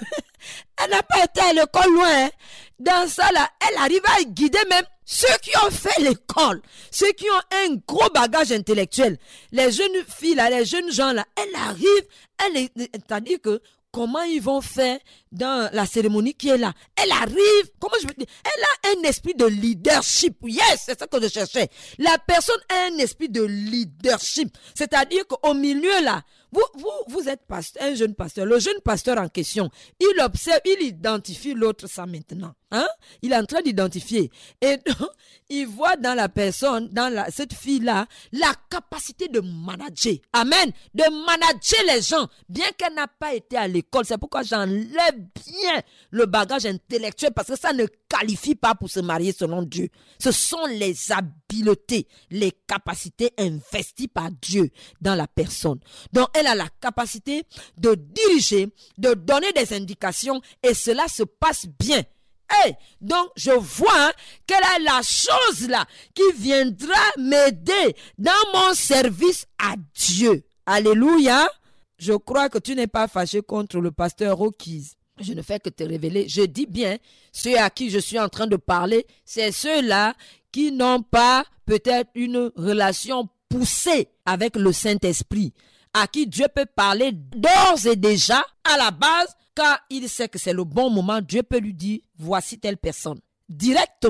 Elle n'a pas été à l'école loin. Hein. Dans ça, là, elle arrive à guider même ceux qui ont fait l'école, ceux qui ont un gros bagage intellectuel. Les jeunes filles, là, les jeunes gens, là, elle arrive, elle est, c'est-à-dire que comment ils vont faire dans la cérémonie qui est là. Elle arrive, comment je veux dire, elle a un esprit de leadership. Yes, c'est ça que je cherchais. La personne a un esprit de leadership. C'est-à-dire qu'au milieu là, vous, vous, vous êtes pasteur, un jeune pasteur. Le jeune pasteur en question, il observe, il identifie l'autre ça maintenant. Hein? Il est en train d'identifier. Et donc, il voit dans la personne, dans la, cette fille-là, la capacité de manager. Amen. De manager les gens, bien qu'elle n'a pas été à l'école. C'est pourquoi j'enlève bien le bagage intellectuel, parce que ça ne qualifie pas pour se marier selon Dieu. Ce sont les habiletés, les capacités investies par Dieu dans la personne. Donc, elle a la capacité de diriger, de donner des indications, et cela se passe bien. Hey, donc, je vois hein, qu'elle a la chose là qui viendra m'aider dans mon service à Dieu. Alléluia. Je crois que tu n'es pas fâché contre le pasteur Rockies. Je ne fais que te révéler. Je dis bien, ceux à qui je suis en train de parler, c'est ceux-là qui n'ont pas peut-être une relation poussée avec le Saint-Esprit, à qui Dieu peut parler d'ores et déjà, à la base, quand il sait que c'est le bon moment, Dieu peut lui dire, voici telle personne. Directement.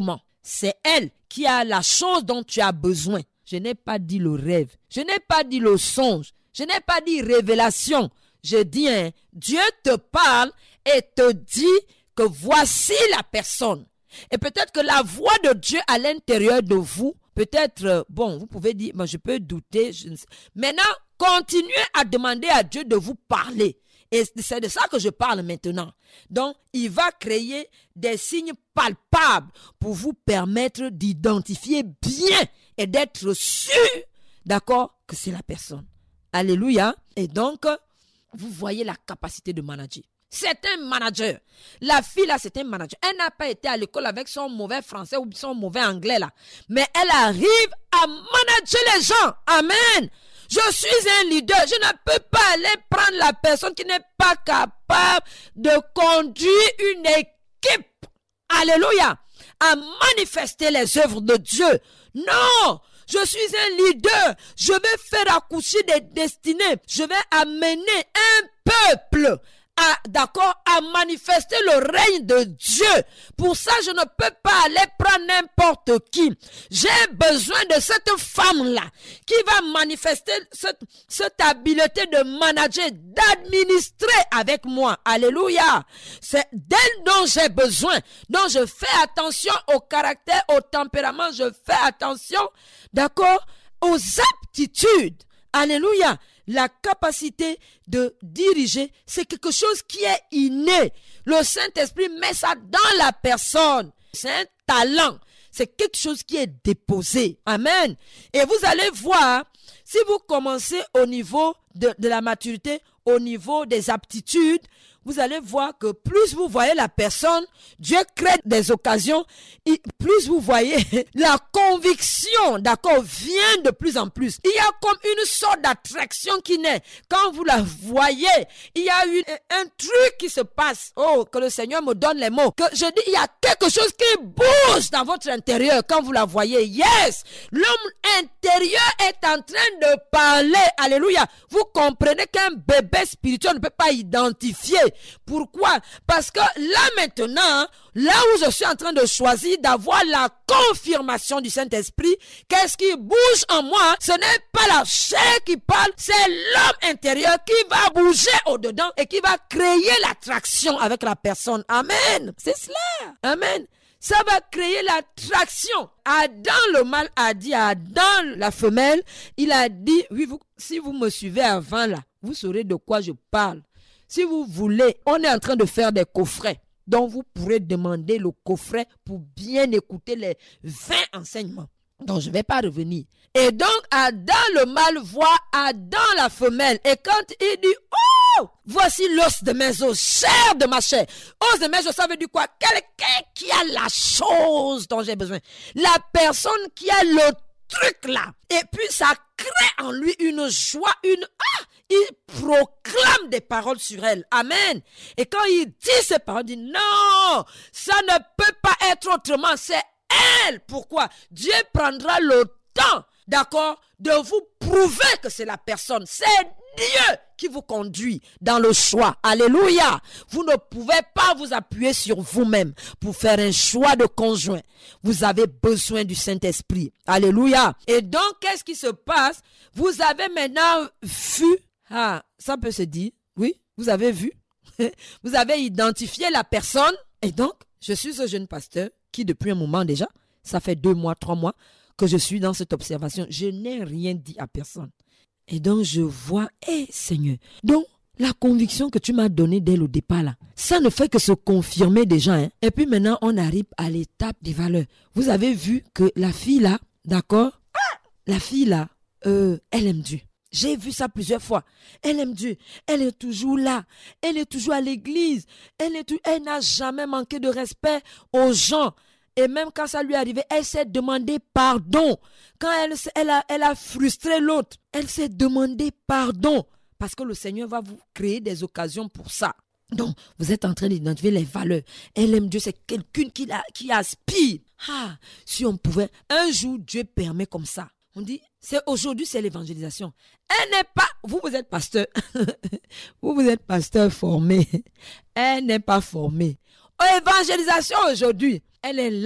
c'est elle qui a la chose dont tu as besoin. Je n'ai pas dit le rêve. Je n'ai pas dit le songe. Je n'ai pas dit révélation. Je dis, hein, Dieu te parle et te dit que voici la personne. Et peut-être que la voix de Dieu à l'intérieur de vous, peut-être, euh, bon, vous pouvez dire, ben, je peux douter. Je ne sais. Maintenant, continuez à demander à Dieu de vous parler. Et c'est de ça que je parle maintenant. Donc, il va créer des signes palpables pour vous permettre d'identifier bien et d'être sûr, d'accord, que c'est la personne. Alléluia. Et donc, vous voyez la capacité de manager. C'est un manager. La fille là, c'est un manager. Elle n'a pas été à l'école avec son mauvais français ou son mauvais anglais là. Mais elle arrive à manager les gens. Amen. Je suis un leader. Je ne peux pas aller prendre la personne qui n'est pas capable de conduire une équipe. Alléluia. À manifester les œuvres de Dieu. Non. Je suis un leader. Je vais faire accoucher des destinées. Je vais amener un peuple à, d'accord, à manifester le règne de Dieu. Pour ça, je ne peux pas aller prendre n'importe qui. J'ai besoin de cette femme-là qui va manifester cette, cette habileté de manager, d'administrer avec moi. Alléluia. C'est d'elle dont j'ai besoin. Donc, je fais attention au caractère, au tempérament. Je fais attention, d'accord, aux aptitudes. Alléluia. La capacité de diriger, c'est quelque chose qui est inné. Le Saint-Esprit met ça dans la personne. C'est un talent. C'est quelque chose qui est déposé. Amen. Et vous allez voir, si vous commencez au niveau de, de la maturité, au niveau des aptitudes, vous allez voir que plus vous voyez la personne, Dieu crée des occasions, et plus vous voyez la conviction, d'accord, vient de plus en plus. Il y a comme une sorte d'attraction qui naît. Quand vous la voyez, il y a eu un truc qui se passe. Oh, que le Seigneur me donne les mots. Que je dis, il y a quelque chose qui bouge dans votre intérieur quand vous la voyez. Yes! L'homme intérieur est en train de parler. Alléluia! Vous comprenez qu'un bébé spirituel ne peut pas identifier. Pourquoi? Parce que là maintenant, là où je suis en train de choisir d'avoir la confirmation du Saint-Esprit, qu'est-ce qui bouge en moi? Ce n'est pas la chair qui parle, c'est l'homme intérieur qui va bouger au-dedans et qui va créer l'attraction avec la personne. Amen. C'est cela. Amen. Ça va créer l'attraction. Adam le mâle a dit à Adam la femelle, il a dit, oui, vous, si vous me suivez avant là, vous saurez de quoi je parle. Si vous voulez, on est en train de faire des coffrets. Donc, vous pourrez demander le coffret pour bien écouter les vingt enseignements. Donc, je ne vais pas revenir. Et donc, Adam le mâle voit Adam la femelle. Et quand il dit, oh, voici l'os de mes os, chair de ma chair. Os de mes os, ça veut dire quoi? Quelqu'un qui a la chose dont j'ai besoin. La personne qui a le truc là. Et puis, ça crée en lui une joie, une... Ah! Il proclame des paroles sur elle. Amen. Et quand il dit ces paroles, il dit non, ça ne peut pas être autrement. C'est elle. Pourquoi? Dieu prendra le temps, d'accord, de vous prouver que c'est la personne. C'est Dieu qui vous conduit dans le choix. Alléluia. Vous ne pouvez pas vous appuyer sur vous-même pour faire un choix de conjoint. Vous avez besoin du Saint-Esprit. Alléluia. Et donc, qu'est-ce qui se passe? Vous avez maintenant vu. Ah, ça peut se dire, oui, vous avez vu, vous avez identifié la personne. Et donc, je suis ce jeune pasteur qui, depuis un moment déjà, ça fait deux mois, trois mois, que je suis dans cette observation. Je n'ai rien dit à personne. Et donc, je vois, hé, hey, Seigneur, donc, la conviction que tu m'as donnée dès le départ, là, ça ne fait que se confirmer déjà. Hein. Et puis maintenant, on arrive à l'étape des valeurs. Vous avez vu que la fille là, d'accord, ah, la fille là, euh, elle aime Dieu. J'ai vu ça plusieurs fois. Elle aime Dieu. Elle est toujours là. Elle est toujours à l'église. Elle est tout... elle n'a jamais manqué de respect aux gens. Et même quand ça lui est arrivé, elle s'est demandé pardon. Quand elle, elle, a, elle a frustré l'autre, elle s'est demandé pardon. Parce que le Seigneur va vous créer des occasions pour ça. Donc, vous êtes en train d'identifier les valeurs. Elle aime Dieu, c'est quelqu'un qui, la, qui aspire. Ah, si on pouvait, un jour, Dieu permet comme ça. On dit, c'est aujourd'hui, c'est l'évangélisation. Elle n'est pas, vous, vous êtes pasteur. vous, vous êtes pasteur formé. Elle n'est pas formée. Évangélisation aujourd'hui, elle est là.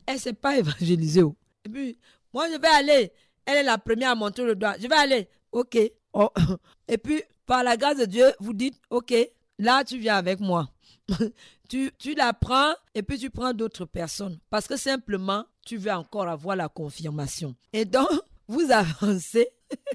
elle ne s'est pas évangélisée. Et puis, moi, je vais aller. Elle est la première à montrer le doigt. Je vais aller. OK. Oh. Et puis, par la grâce de Dieu, vous dites, OK, là, tu viens avec moi. tu, tu la prends et puis tu prends d'autres personnes. Parce que simplement, tu veux encore avoir la confirmation. Et donc, vous avancez.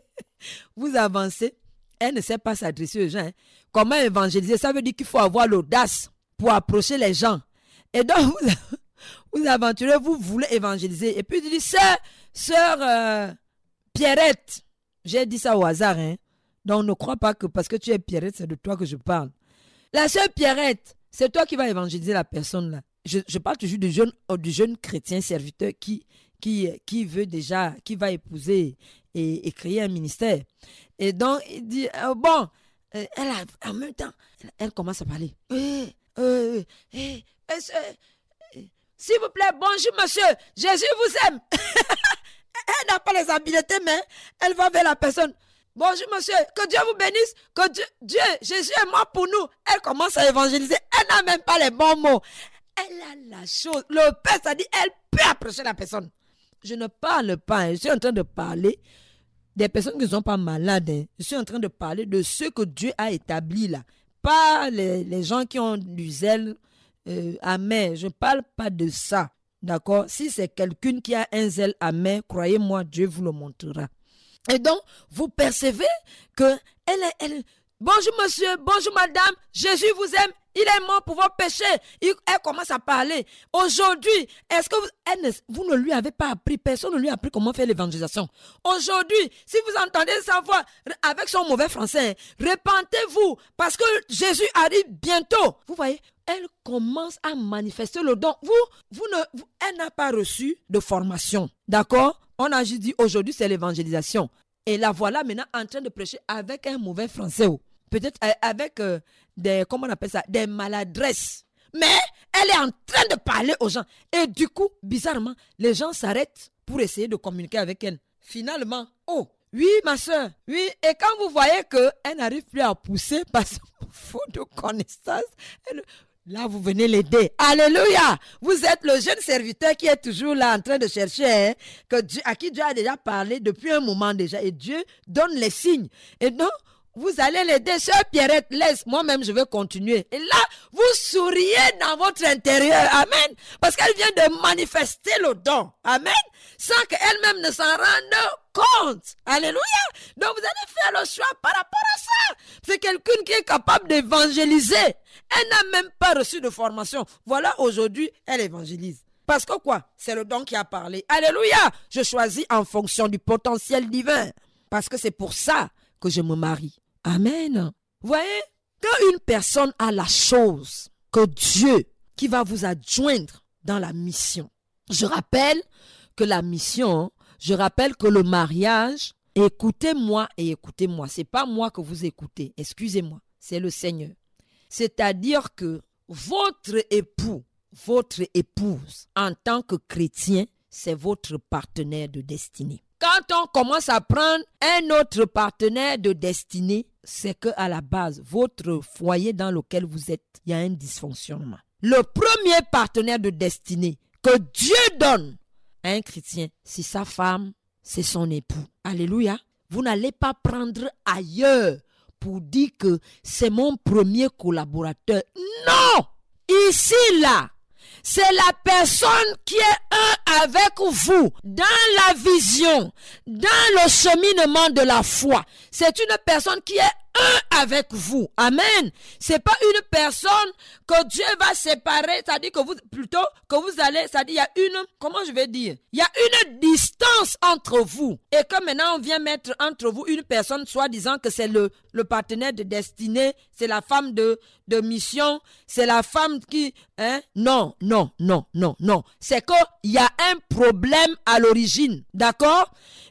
vous avancez. Elle ne sait pas s'adresser aux gens. Hein. Comment évangéliser? Ça veut dire qu'il faut avoir l'audace pour approcher les gens. Et donc, vous, vous aventurez, vous voulez évangéliser. Et puis, tu dis, sœur, sœur euh, Pierrette. J'ai dit ça au hasard. Hein. Donc, ne crois pas que parce que tu es Pierrette, c'est de toi que je parle. La sœur Pierrette, c'est toi qui vas évangéliser la personne là. Je, je parle toujours du jeune, du jeune chrétien serviteur qui, qui, qui veut déjà, qui va épouser et, et créer un ministère. Et donc, il dit, euh, bon, euh, elle a, en même temps, elle, elle commence à parler. Euh, euh, euh, euh, S'il vous plaît, bonjour monsieur, Jésus vous aime. Elle n'a pas les habiletés, mais elle va vers la personne. Bonjour monsieur, que Dieu vous bénisse, que Dieu, Dieu, Jésus est mort pour nous. Elle commence à évangéliser, elle n'a même pas les bons mots. Elle a la chose, le père, ça dit, elle peut approcher la personne. Je ne parle pas, hein. Je suis en train de parler des personnes qui ne sont pas malades. Hein. Je suis en train de parler de ceux que Dieu a établis là. Pas les, les gens qui ont du zèle euh, amer. Je ne parle pas de ça. D'accord? Si c'est quelqu'un qui a un zèle amer, croyez-moi, Dieu vous le montrera. Et donc, vous percevez que elle est, elle, bonjour monsieur, bonjour madame, Jésus vous aime, il est mort pour vos péchés. Il, elle commence à parler. Aujourd'hui, est-ce que vous, elle ne, vous ne lui avez pas appris, personne ne lui a appris comment faire l'évangélisation. Aujourd'hui, si vous entendez sa voix avec son mauvais français, repentez-vous parce que Jésus arrive bientôt. Vous voyez, elle commence à manifester le don. Vous, vous ne, vous, elle n'a pas reçu de formation. D'accord? On a juste dit aujourd'hui c'est l'évangélisation. Et la voilà maintenant en train de prêcher avec un mauvais français. Peut-être avec euh, des, comment on appelle ça, des maladresses. Mais elle est en train de parler aux gens. Et du coup, bizarrement, les gens s'arrêtent pour essayer de communiquer avec elle. Finalement, oh, oui ma soeur, oui. Et quand vous voyez qu'elle n'arrive plus à pousser parce qu'il faut de connaissance, elle... Là, vous venez l'aider. Alléluia! Vous êtes le jeune serviteur qui est toujours là en train de chercher, hein, que Dieu, à qui Dieu a déjà parlé depuis un moment déjà. Et Dieu donne les signes. Et donc, vous allez l'aider. Sœur Pierrette, laisse. Moi-même, je vais continuer. Et là, vous souriez dans votre intérieur. Amen. Parce qu'elle vient de manifester le don. Amen. Sans qu'elle-même ne s'en rende compte. Alléluia. Donc, vous allez faire le choix par rapport à ça. C'est quelqu'un qui est capable d'évangéliser. Elle n'a même pas reçu de formation. Voilà, aujourd'hui, elle évangélise. Parce que quoi? C'est le don qui a parlé. Alléluia! Je choisis en fonction du potentiel divin. Parce que c'est pour ça que je me marie. Amen. Vous voyez? Quand une personne a la chose que Dieu qui va vous adjoindre dans la mission. Je rappelle que la mission, je rappelle que le mariage, écoutez-moi et écoutez-moi. C'est pas moi que vous écoutez. Excusez-moi. C'est le Seigneur. C'est-à-dire que votre époux, votre épouse, en tant que chrétien, c'est votre partenaire de destinée. Quand on commence à prendre un autre partenaire de destinée, c'est qu'à la base, votre foyer dans lequel vous êtes, il y a un dysfonctionnement. Le premier partenaire de destinée que Dieu donne à un chrétien, c'est sa femme, c'est son époux. Alléluia. Vous n'allez pas prendre ailleurs pour dire que c'est mon premier collaborateur. Non! Ici, là, c'est la personne qui est un avec vous dans la vision, dans le cheminement de la foi. C'est une personne qui est un avec vous. Amen. C'est pas une personne que Dieu va séparer, c'est-à-dire que vous, plutôt que vous allez, c'est-à-dire il y a une, comment je vais dire, il y a une distance entre vous. Et que maintenant on vient mettre entre vous une personne, soi-disant que c'est le, le partenaire de destinée, c'est la femme de, de mission, c'est la femme qui, hein, non, non, non, non, non. C'est qu'il y a un problème à l'origine. D'accord?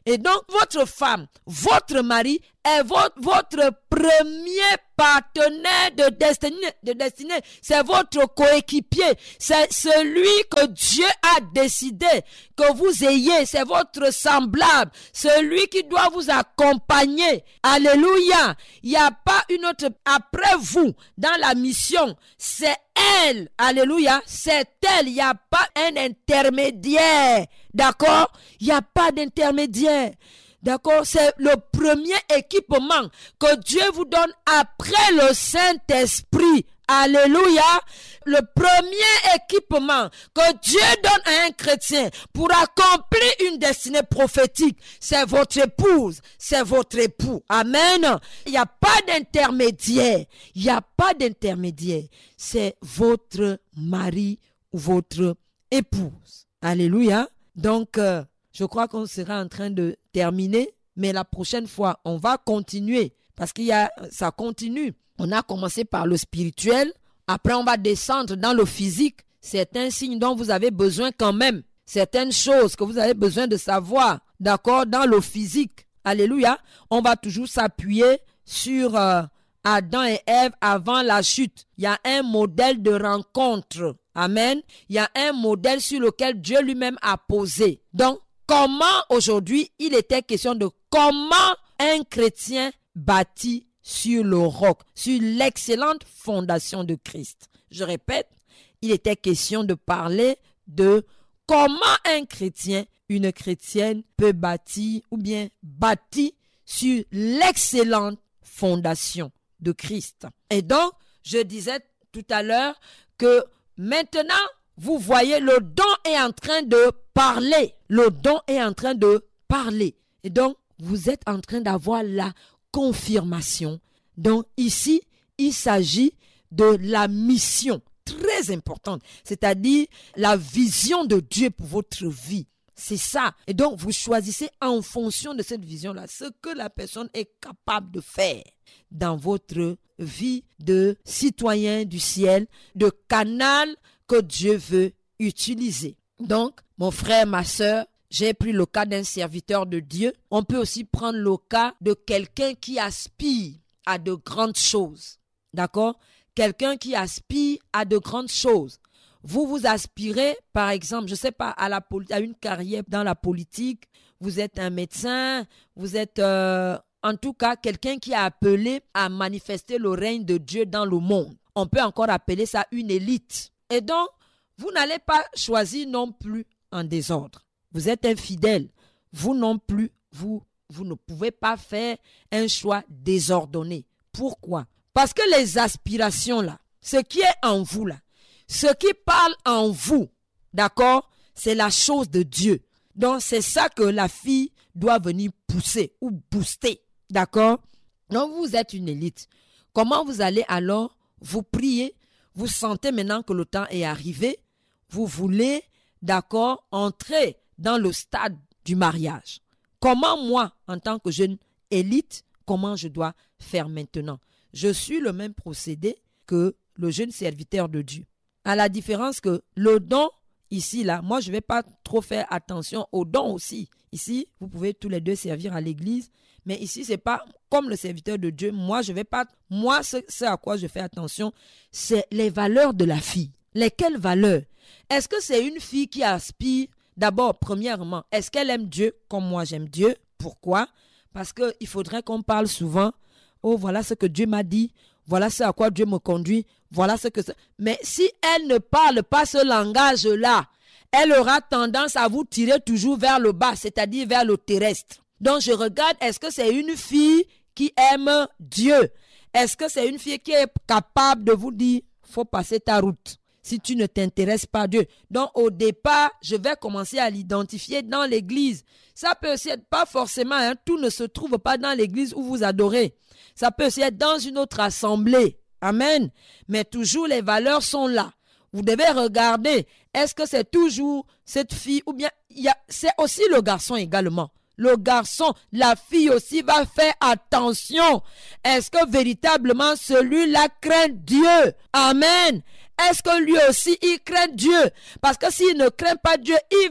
Et donc, votre femme, votre mari est votre, votre premier partenaire de destinée, de destinée. C'est votre coéquipier. C'est celui que Dieu a décidé que vous ayez. C'est votre semblable. Celui qui doit vous accompagner. Alléluia. Il n'y a pas une autre après vous dans la mission. C'est elle. Alléluia. C'est elle. Il n'y a pas un intermédiaire. D'accord? Il n'y a pas d'intermédiaire. D'accord? C'est le premier équipement que Dieu vous donne après le Saint-Esprit. Alléluia. Le premier équipement que Dieu donne à un chrétien pour accomplir une destinée prophétique, c'est votre épouse, c'est votre époux. Amen. Il n'y a pas d'intermédiaire. Il n'y a pas d'intermédiaire. C'est votre mari ou votre épouse. Alléluia. Donc, euh, je crois qu'on sera en train de terminer, mais la prochaine fois, on va continuer parce qu'il y a, ça continue. On a commencé par le spirituel, après on va descendre dans le physique. C'est un signe dont vous avez besoin quand même. Certaines choses que vous avez besoin de savoir, d'accord, dans le physique. Alléluia. On va toujours s'appuyer sur euh, Adam et Ève avant la chute. Il y a un modèle de rencontre. Amen. Il y a un modèle sur lequel Dieu lui-même a posé. Donc, comment aujourd'hui, il était question de comment un chrétien bâtit sur le roc, sur l'excellente fondation de Christ. Je répète, il était question de parler de comment un chrétien, une chrétienne peut bâtir ou bien bâtir sur l'excellente fondation de Christ. Et donc, je disais tout à l'heure que maintenant, vous voyez, le don est en train de parler. Le don est en train de parler. Et donc, vous êtes en train d'avoir la confirmation. Donc, ici, il s'agit de la mission très importante, c'est-à-dire la vision de Dieu pour votre vie. C'est ça. Et donc, vous choisissez en fonction de cette vision-là ce que la personne est capable de faire dans votre vie de citoyen du ciel, de canal que Dieu veut utiliser. Donc, mon frère, ma sœur, j'ai pris le cas d'un serviteur de Dieu. On peut aussi prendre le cas de quelqu'un qui aspire à de grandes choses. D'accord? Quelqu'un qui aspire à de grandes choses. Vous, vous aspirez, par exemple, je ne sais pas, à, la, à une carrière dans la politique. Vous êtes un médecin, vous êtes euh, en tout cas quelqu'un qui est appelé à manifester le règne de Dieu dans le monde. On peut encore appeler ça une élite. Et donc, vous n'allez pas choisir non plus en désordre. Vous êtes infidèle. Vous non plus, vous, vous ne pouvez pas faire un choix désordonné. Pourquoi? Parce que les aspirations là, ce qui est en vous là, ce qui parle en vous, d'accord, c'est la chose de Dieu. Donc, c'est ça que la fille doit venir pousser ou booster, d'accord? Donc, vous êtes une élite. Comment vous allez alors vous prier? Vous sentez maintenant que le temps est arrivé. Vous voulez, d'accord, entrer dans le stade du mariage. Comment moi, en tant que jeune élite, comment je dois faire maintenant? Je suis le même procédé que le jeune serviteur de Dieu. À la différence que le don, ici, là, moi, je ne vais pas trop faire attention au don aussi. Ici, vous pouvez tous les deux servir à l'église, mais ici, ce n'est pas comme le serviteur de Dieu. Moi, je vais pas. Moi, ce, ce à quoi je fais attention, c'est les valeurs de la fille. Lesquelles valeurs? Est-ce que c'est une fille qui aspire? D'abord, premièrement, est-ce qu'elle aime Dieu comme moi j'aime Dieu? Pourquoi? Parce qu'il faudrait qu'on parle souvent. Oh, voilà ce que Dieu m'a dit. Voilà ce à quoi Dieu me conduit. Voilà ce que... Mais si elle ne parle pas ce langage-là, elle aura tendance à vous tirer toujours vers le bas, c'est-à-dire vers le terrestre. Donc, je regarde, est-ce que c'est une fille qui aime Dieu? Est-ce que c'est une fille qui est capable de vous dire, il faut passer ta route si tu ne t'intéresses pas à Dieu? Donc, au départ, je vais commencer à l'identifier dans l'église. Ça peut aussi être pas forcément, hein, tout ne se trouve pas dans l'église où vous adorez. Ça peut aussi être dans une autre assemblée. Amen. Mais toujours les valeurs sont là. Vous devez regarder, est-ce que c'est toujours cette fille ou bien il y a, c'est aussi le garçon également. Le garçon, la fille aussi va faire attention. Est-ce que véritablement celui-là craint Dieu? Amen. Est-ce que lui aussi il craint Dieu? Parce que s'il ne craint pas Dieu, il va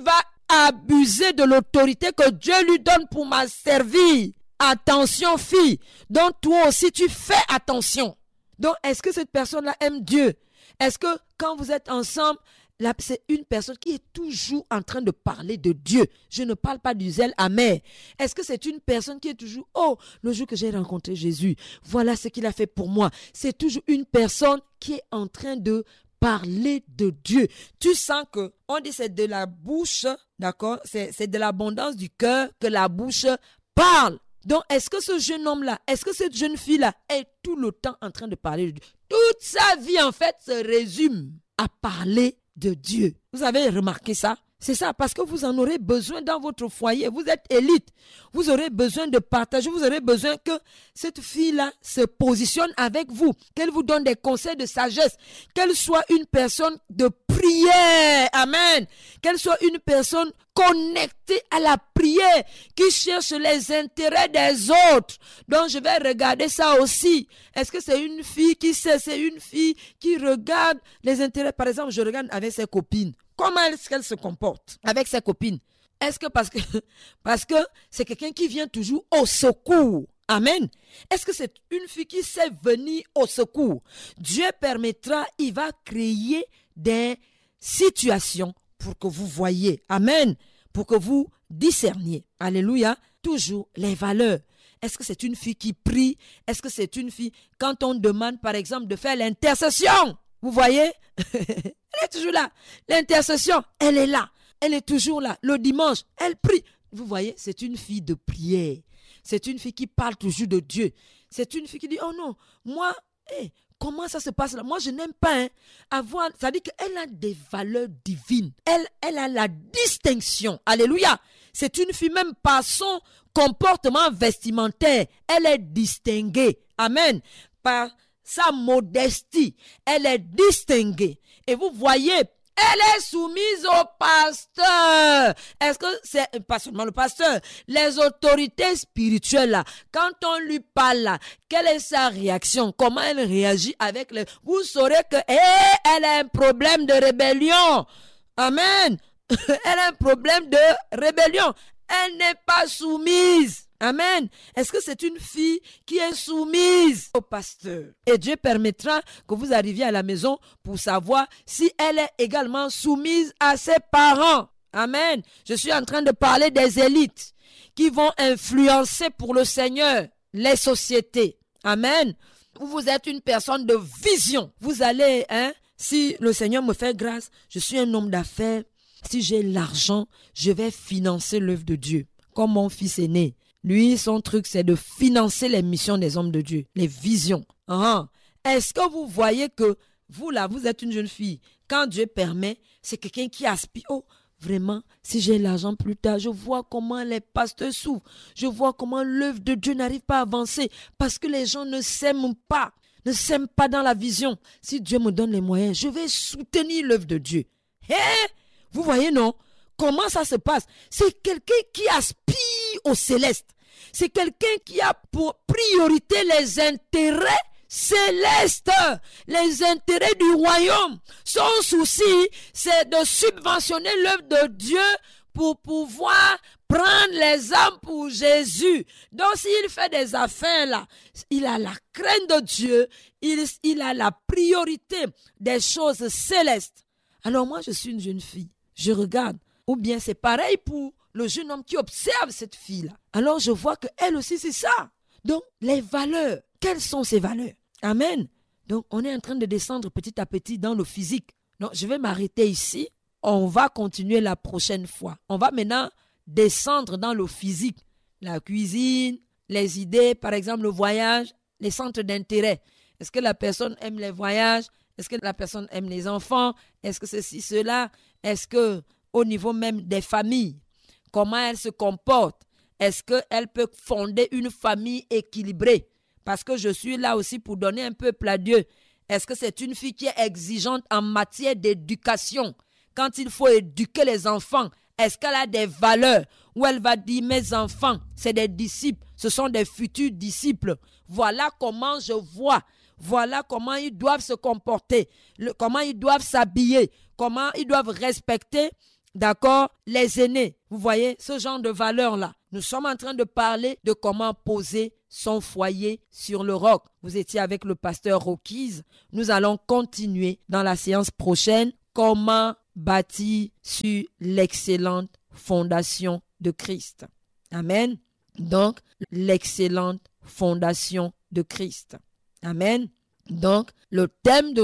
abuser de l'autorité que Dieu lui donne pour m'a servir. Attention, fille. Donc, toi aussi, tu fais attention. Donc, est-ce que cette personne-là aime Dieu? Est-ce que quand vous êtes ensemble, là, c'est une personne qui est toujours en train de parler de Dieu? Je ne parle pas du zèle amer. Est-ce que c'est une personne qui est toujours, oh, le jour que j'ai rencontré Jésus, voilà ce qu'il a fait pour moi. C'est toujours une personne qui est en train de parler de Dieu. Tu sens que, on dit c'est de la bouche, d'accord? C'est, c'est de l'abondance du cœur que la bouche parle. Donc, est-ce que ce jeune homme-là, est-ce que cette jeune fille-là est tout le temps en train de parler de Dieu? Toute sa vie, en fait, se résume à parler de Dieu. Vous avez remarqué ça? C'est ça, parce que vous en aurez besoin dans votre foyer. Vous êtes élite. Vous aurez besoin de partager. Vous aurez besoin que cette fille-là se positionne avec vous. Qu'elle vous donne des conseils de sagesse. Qu'elle soit une personne de prière. Amen. Qu'elle soit une personne connectée à la prière, qui cherche les intérêts des autres. Donc, je vais regarder ça aussi. Est-ce que c'est une fille qui sait, c'est une fille qui regarde les intérêts? Par exemple, je regarde avec ses copines. Comment est-ce qu'elle se comporte avec ses copines? Est-ce que parce que parce que c'est quelqu'un qui vient toujours au secours? Amen. Est-ce que c'est une fille qui sait venir au secours? Dieu permettra, il va créer des situations pour que vous voyez. Amen. Pour que vous discerniez. Alléluia. Toujours les valeurs. Est-ce que c'est une fille qui prie? Est-ce que c'est une fille, quand on demande par exemple de faire l'intercession? Vous voyez? Elle est toujours là. L'intercession, elle est là. Elle est toujours là. Le dimanche, elle prie. Vous voyez, c'est une fille de prière. C'est une fille qui parle toujours de Dieu. C'est une fille qui dit, oh non, moi, hey, comment ça se passe là? Moi, je n'aime pas hein, avoir... Ça dit qu'elle a des valeurs divines. Elle, elle a la distinction. Alléluia. C'est une fille, même par son comportement vestimentaire, elle est distinguée. Amen. Par sa modestie, elle est distinguée. Et vous voyez, elle est soumise au pasteur. Est-ce que c'est pas seulement le pasteur, les autorités spirituelles là, quand on lui parle là, quelle est sa réaction? Comment elle réagit avec les... Vous saurez que hey, elle a un problème de rébellion. Amen. Elle a un problème de rébellion. Elle n'est pas soumise. Amen. Est-ce que c'est une fille qui est soumise au pasteur? Et Dieu permettra que vous arriviez à la maison pour savoir si elle est également soumise à ses parents. Amen. Je suis en train de parler des élites qui vont influencer pour le Seigneur les sociétés. Amen. Vous êtes une personne de vision. Vous allez, hein, si le Seigneur me fait grâce, je suis un homme d'affaires. Si j'ai l'argent, je vais financer l'œuvre de Dieu. Comme mon fils aîné. Lui, son truc, c'est de financer les missions des hommes de Dieu, les visions. Uh-huh. Est-ce que vous voyez que vous, là, vous êtes une jeune fille. Quand Dieu permet, c'est quelqu'un qui aspire. Oh, vraiment, si j'ai l'argent plus tard, je vois comment les pasteurs souffrent. Je vois comment l'œuvre de Dieu n'arrive pas à avancer parce que les gens ne s'aiment pas, ne s'aiment pas dans la vision. Si Dieu me donne les moyens, je vais soutenir l'œuvre de Dieu. Hé, hey, vous voyez, non? Comment ça se passe? C'est quelqu'un qui aspire au céleste. C'est quelqu'un qui a pour priorité les intérêts célestes, les intérêts du royaume. Son souci, c'est de subventionner l'œuvre de Dieu pour pouvoir prendre les âmes pour Jésus. Donc, s'il fait des affaires là, il a la crainte de Dieu, il, il a la priorité des choses célestes. Alors moi, je suis une jeune fille, je regarde. Ou bien c'est pareil pour le jeune homme qui observe cette fille-là. Alors je vois qu'elle aussi c'est ça. Donc les valeurs, quelles sont ces valeurs? Amen. Donc on est en train de descendre petit à petit dans le physique. Donc je vais m'arrêter ici. On va continuer la prochaine fois. On va maintenant descendre dans le physique. La cuisine, les idées, par exemple le voyage, les centres d'intérêt. Est-ce que la personne aime les voyages? Est-ce que la personne aime les enfants? Est-ce que ceci, cela? Est-ce que au niveau même des familles, comment elle se comporte? Est-ce qu'elle peut fonder une famille équilibrée? Parce que je suis là aussi pour donner un peuple à Dieu. Est-ce que c'est une fille qui est exigeante en matière d'éducation? Quand il faut éduquer les enfants, est-ce qu'elle a des valeurs où elle va dire, mes enfants, c'est des disciples, ce sont des futurs disciples. Voilà comment je vois. Voilà comment ils doivent se comporter, le, comment ils doivent s'habiller, comment ils doivent respecter d'accord, les aînés. Vous voyez ce genre de valeurs-là. Nous sommes en train de parler de comment poser son foyer sur le roc. Vous étiez avec le pasteur Rocky's. Nous allons continuer dans la séance prochaine. Comment bâtir sur l'excellente fondation de Christ. Amen. Donc, l'excellente fondation de Christ. Amen. Donc, le thème de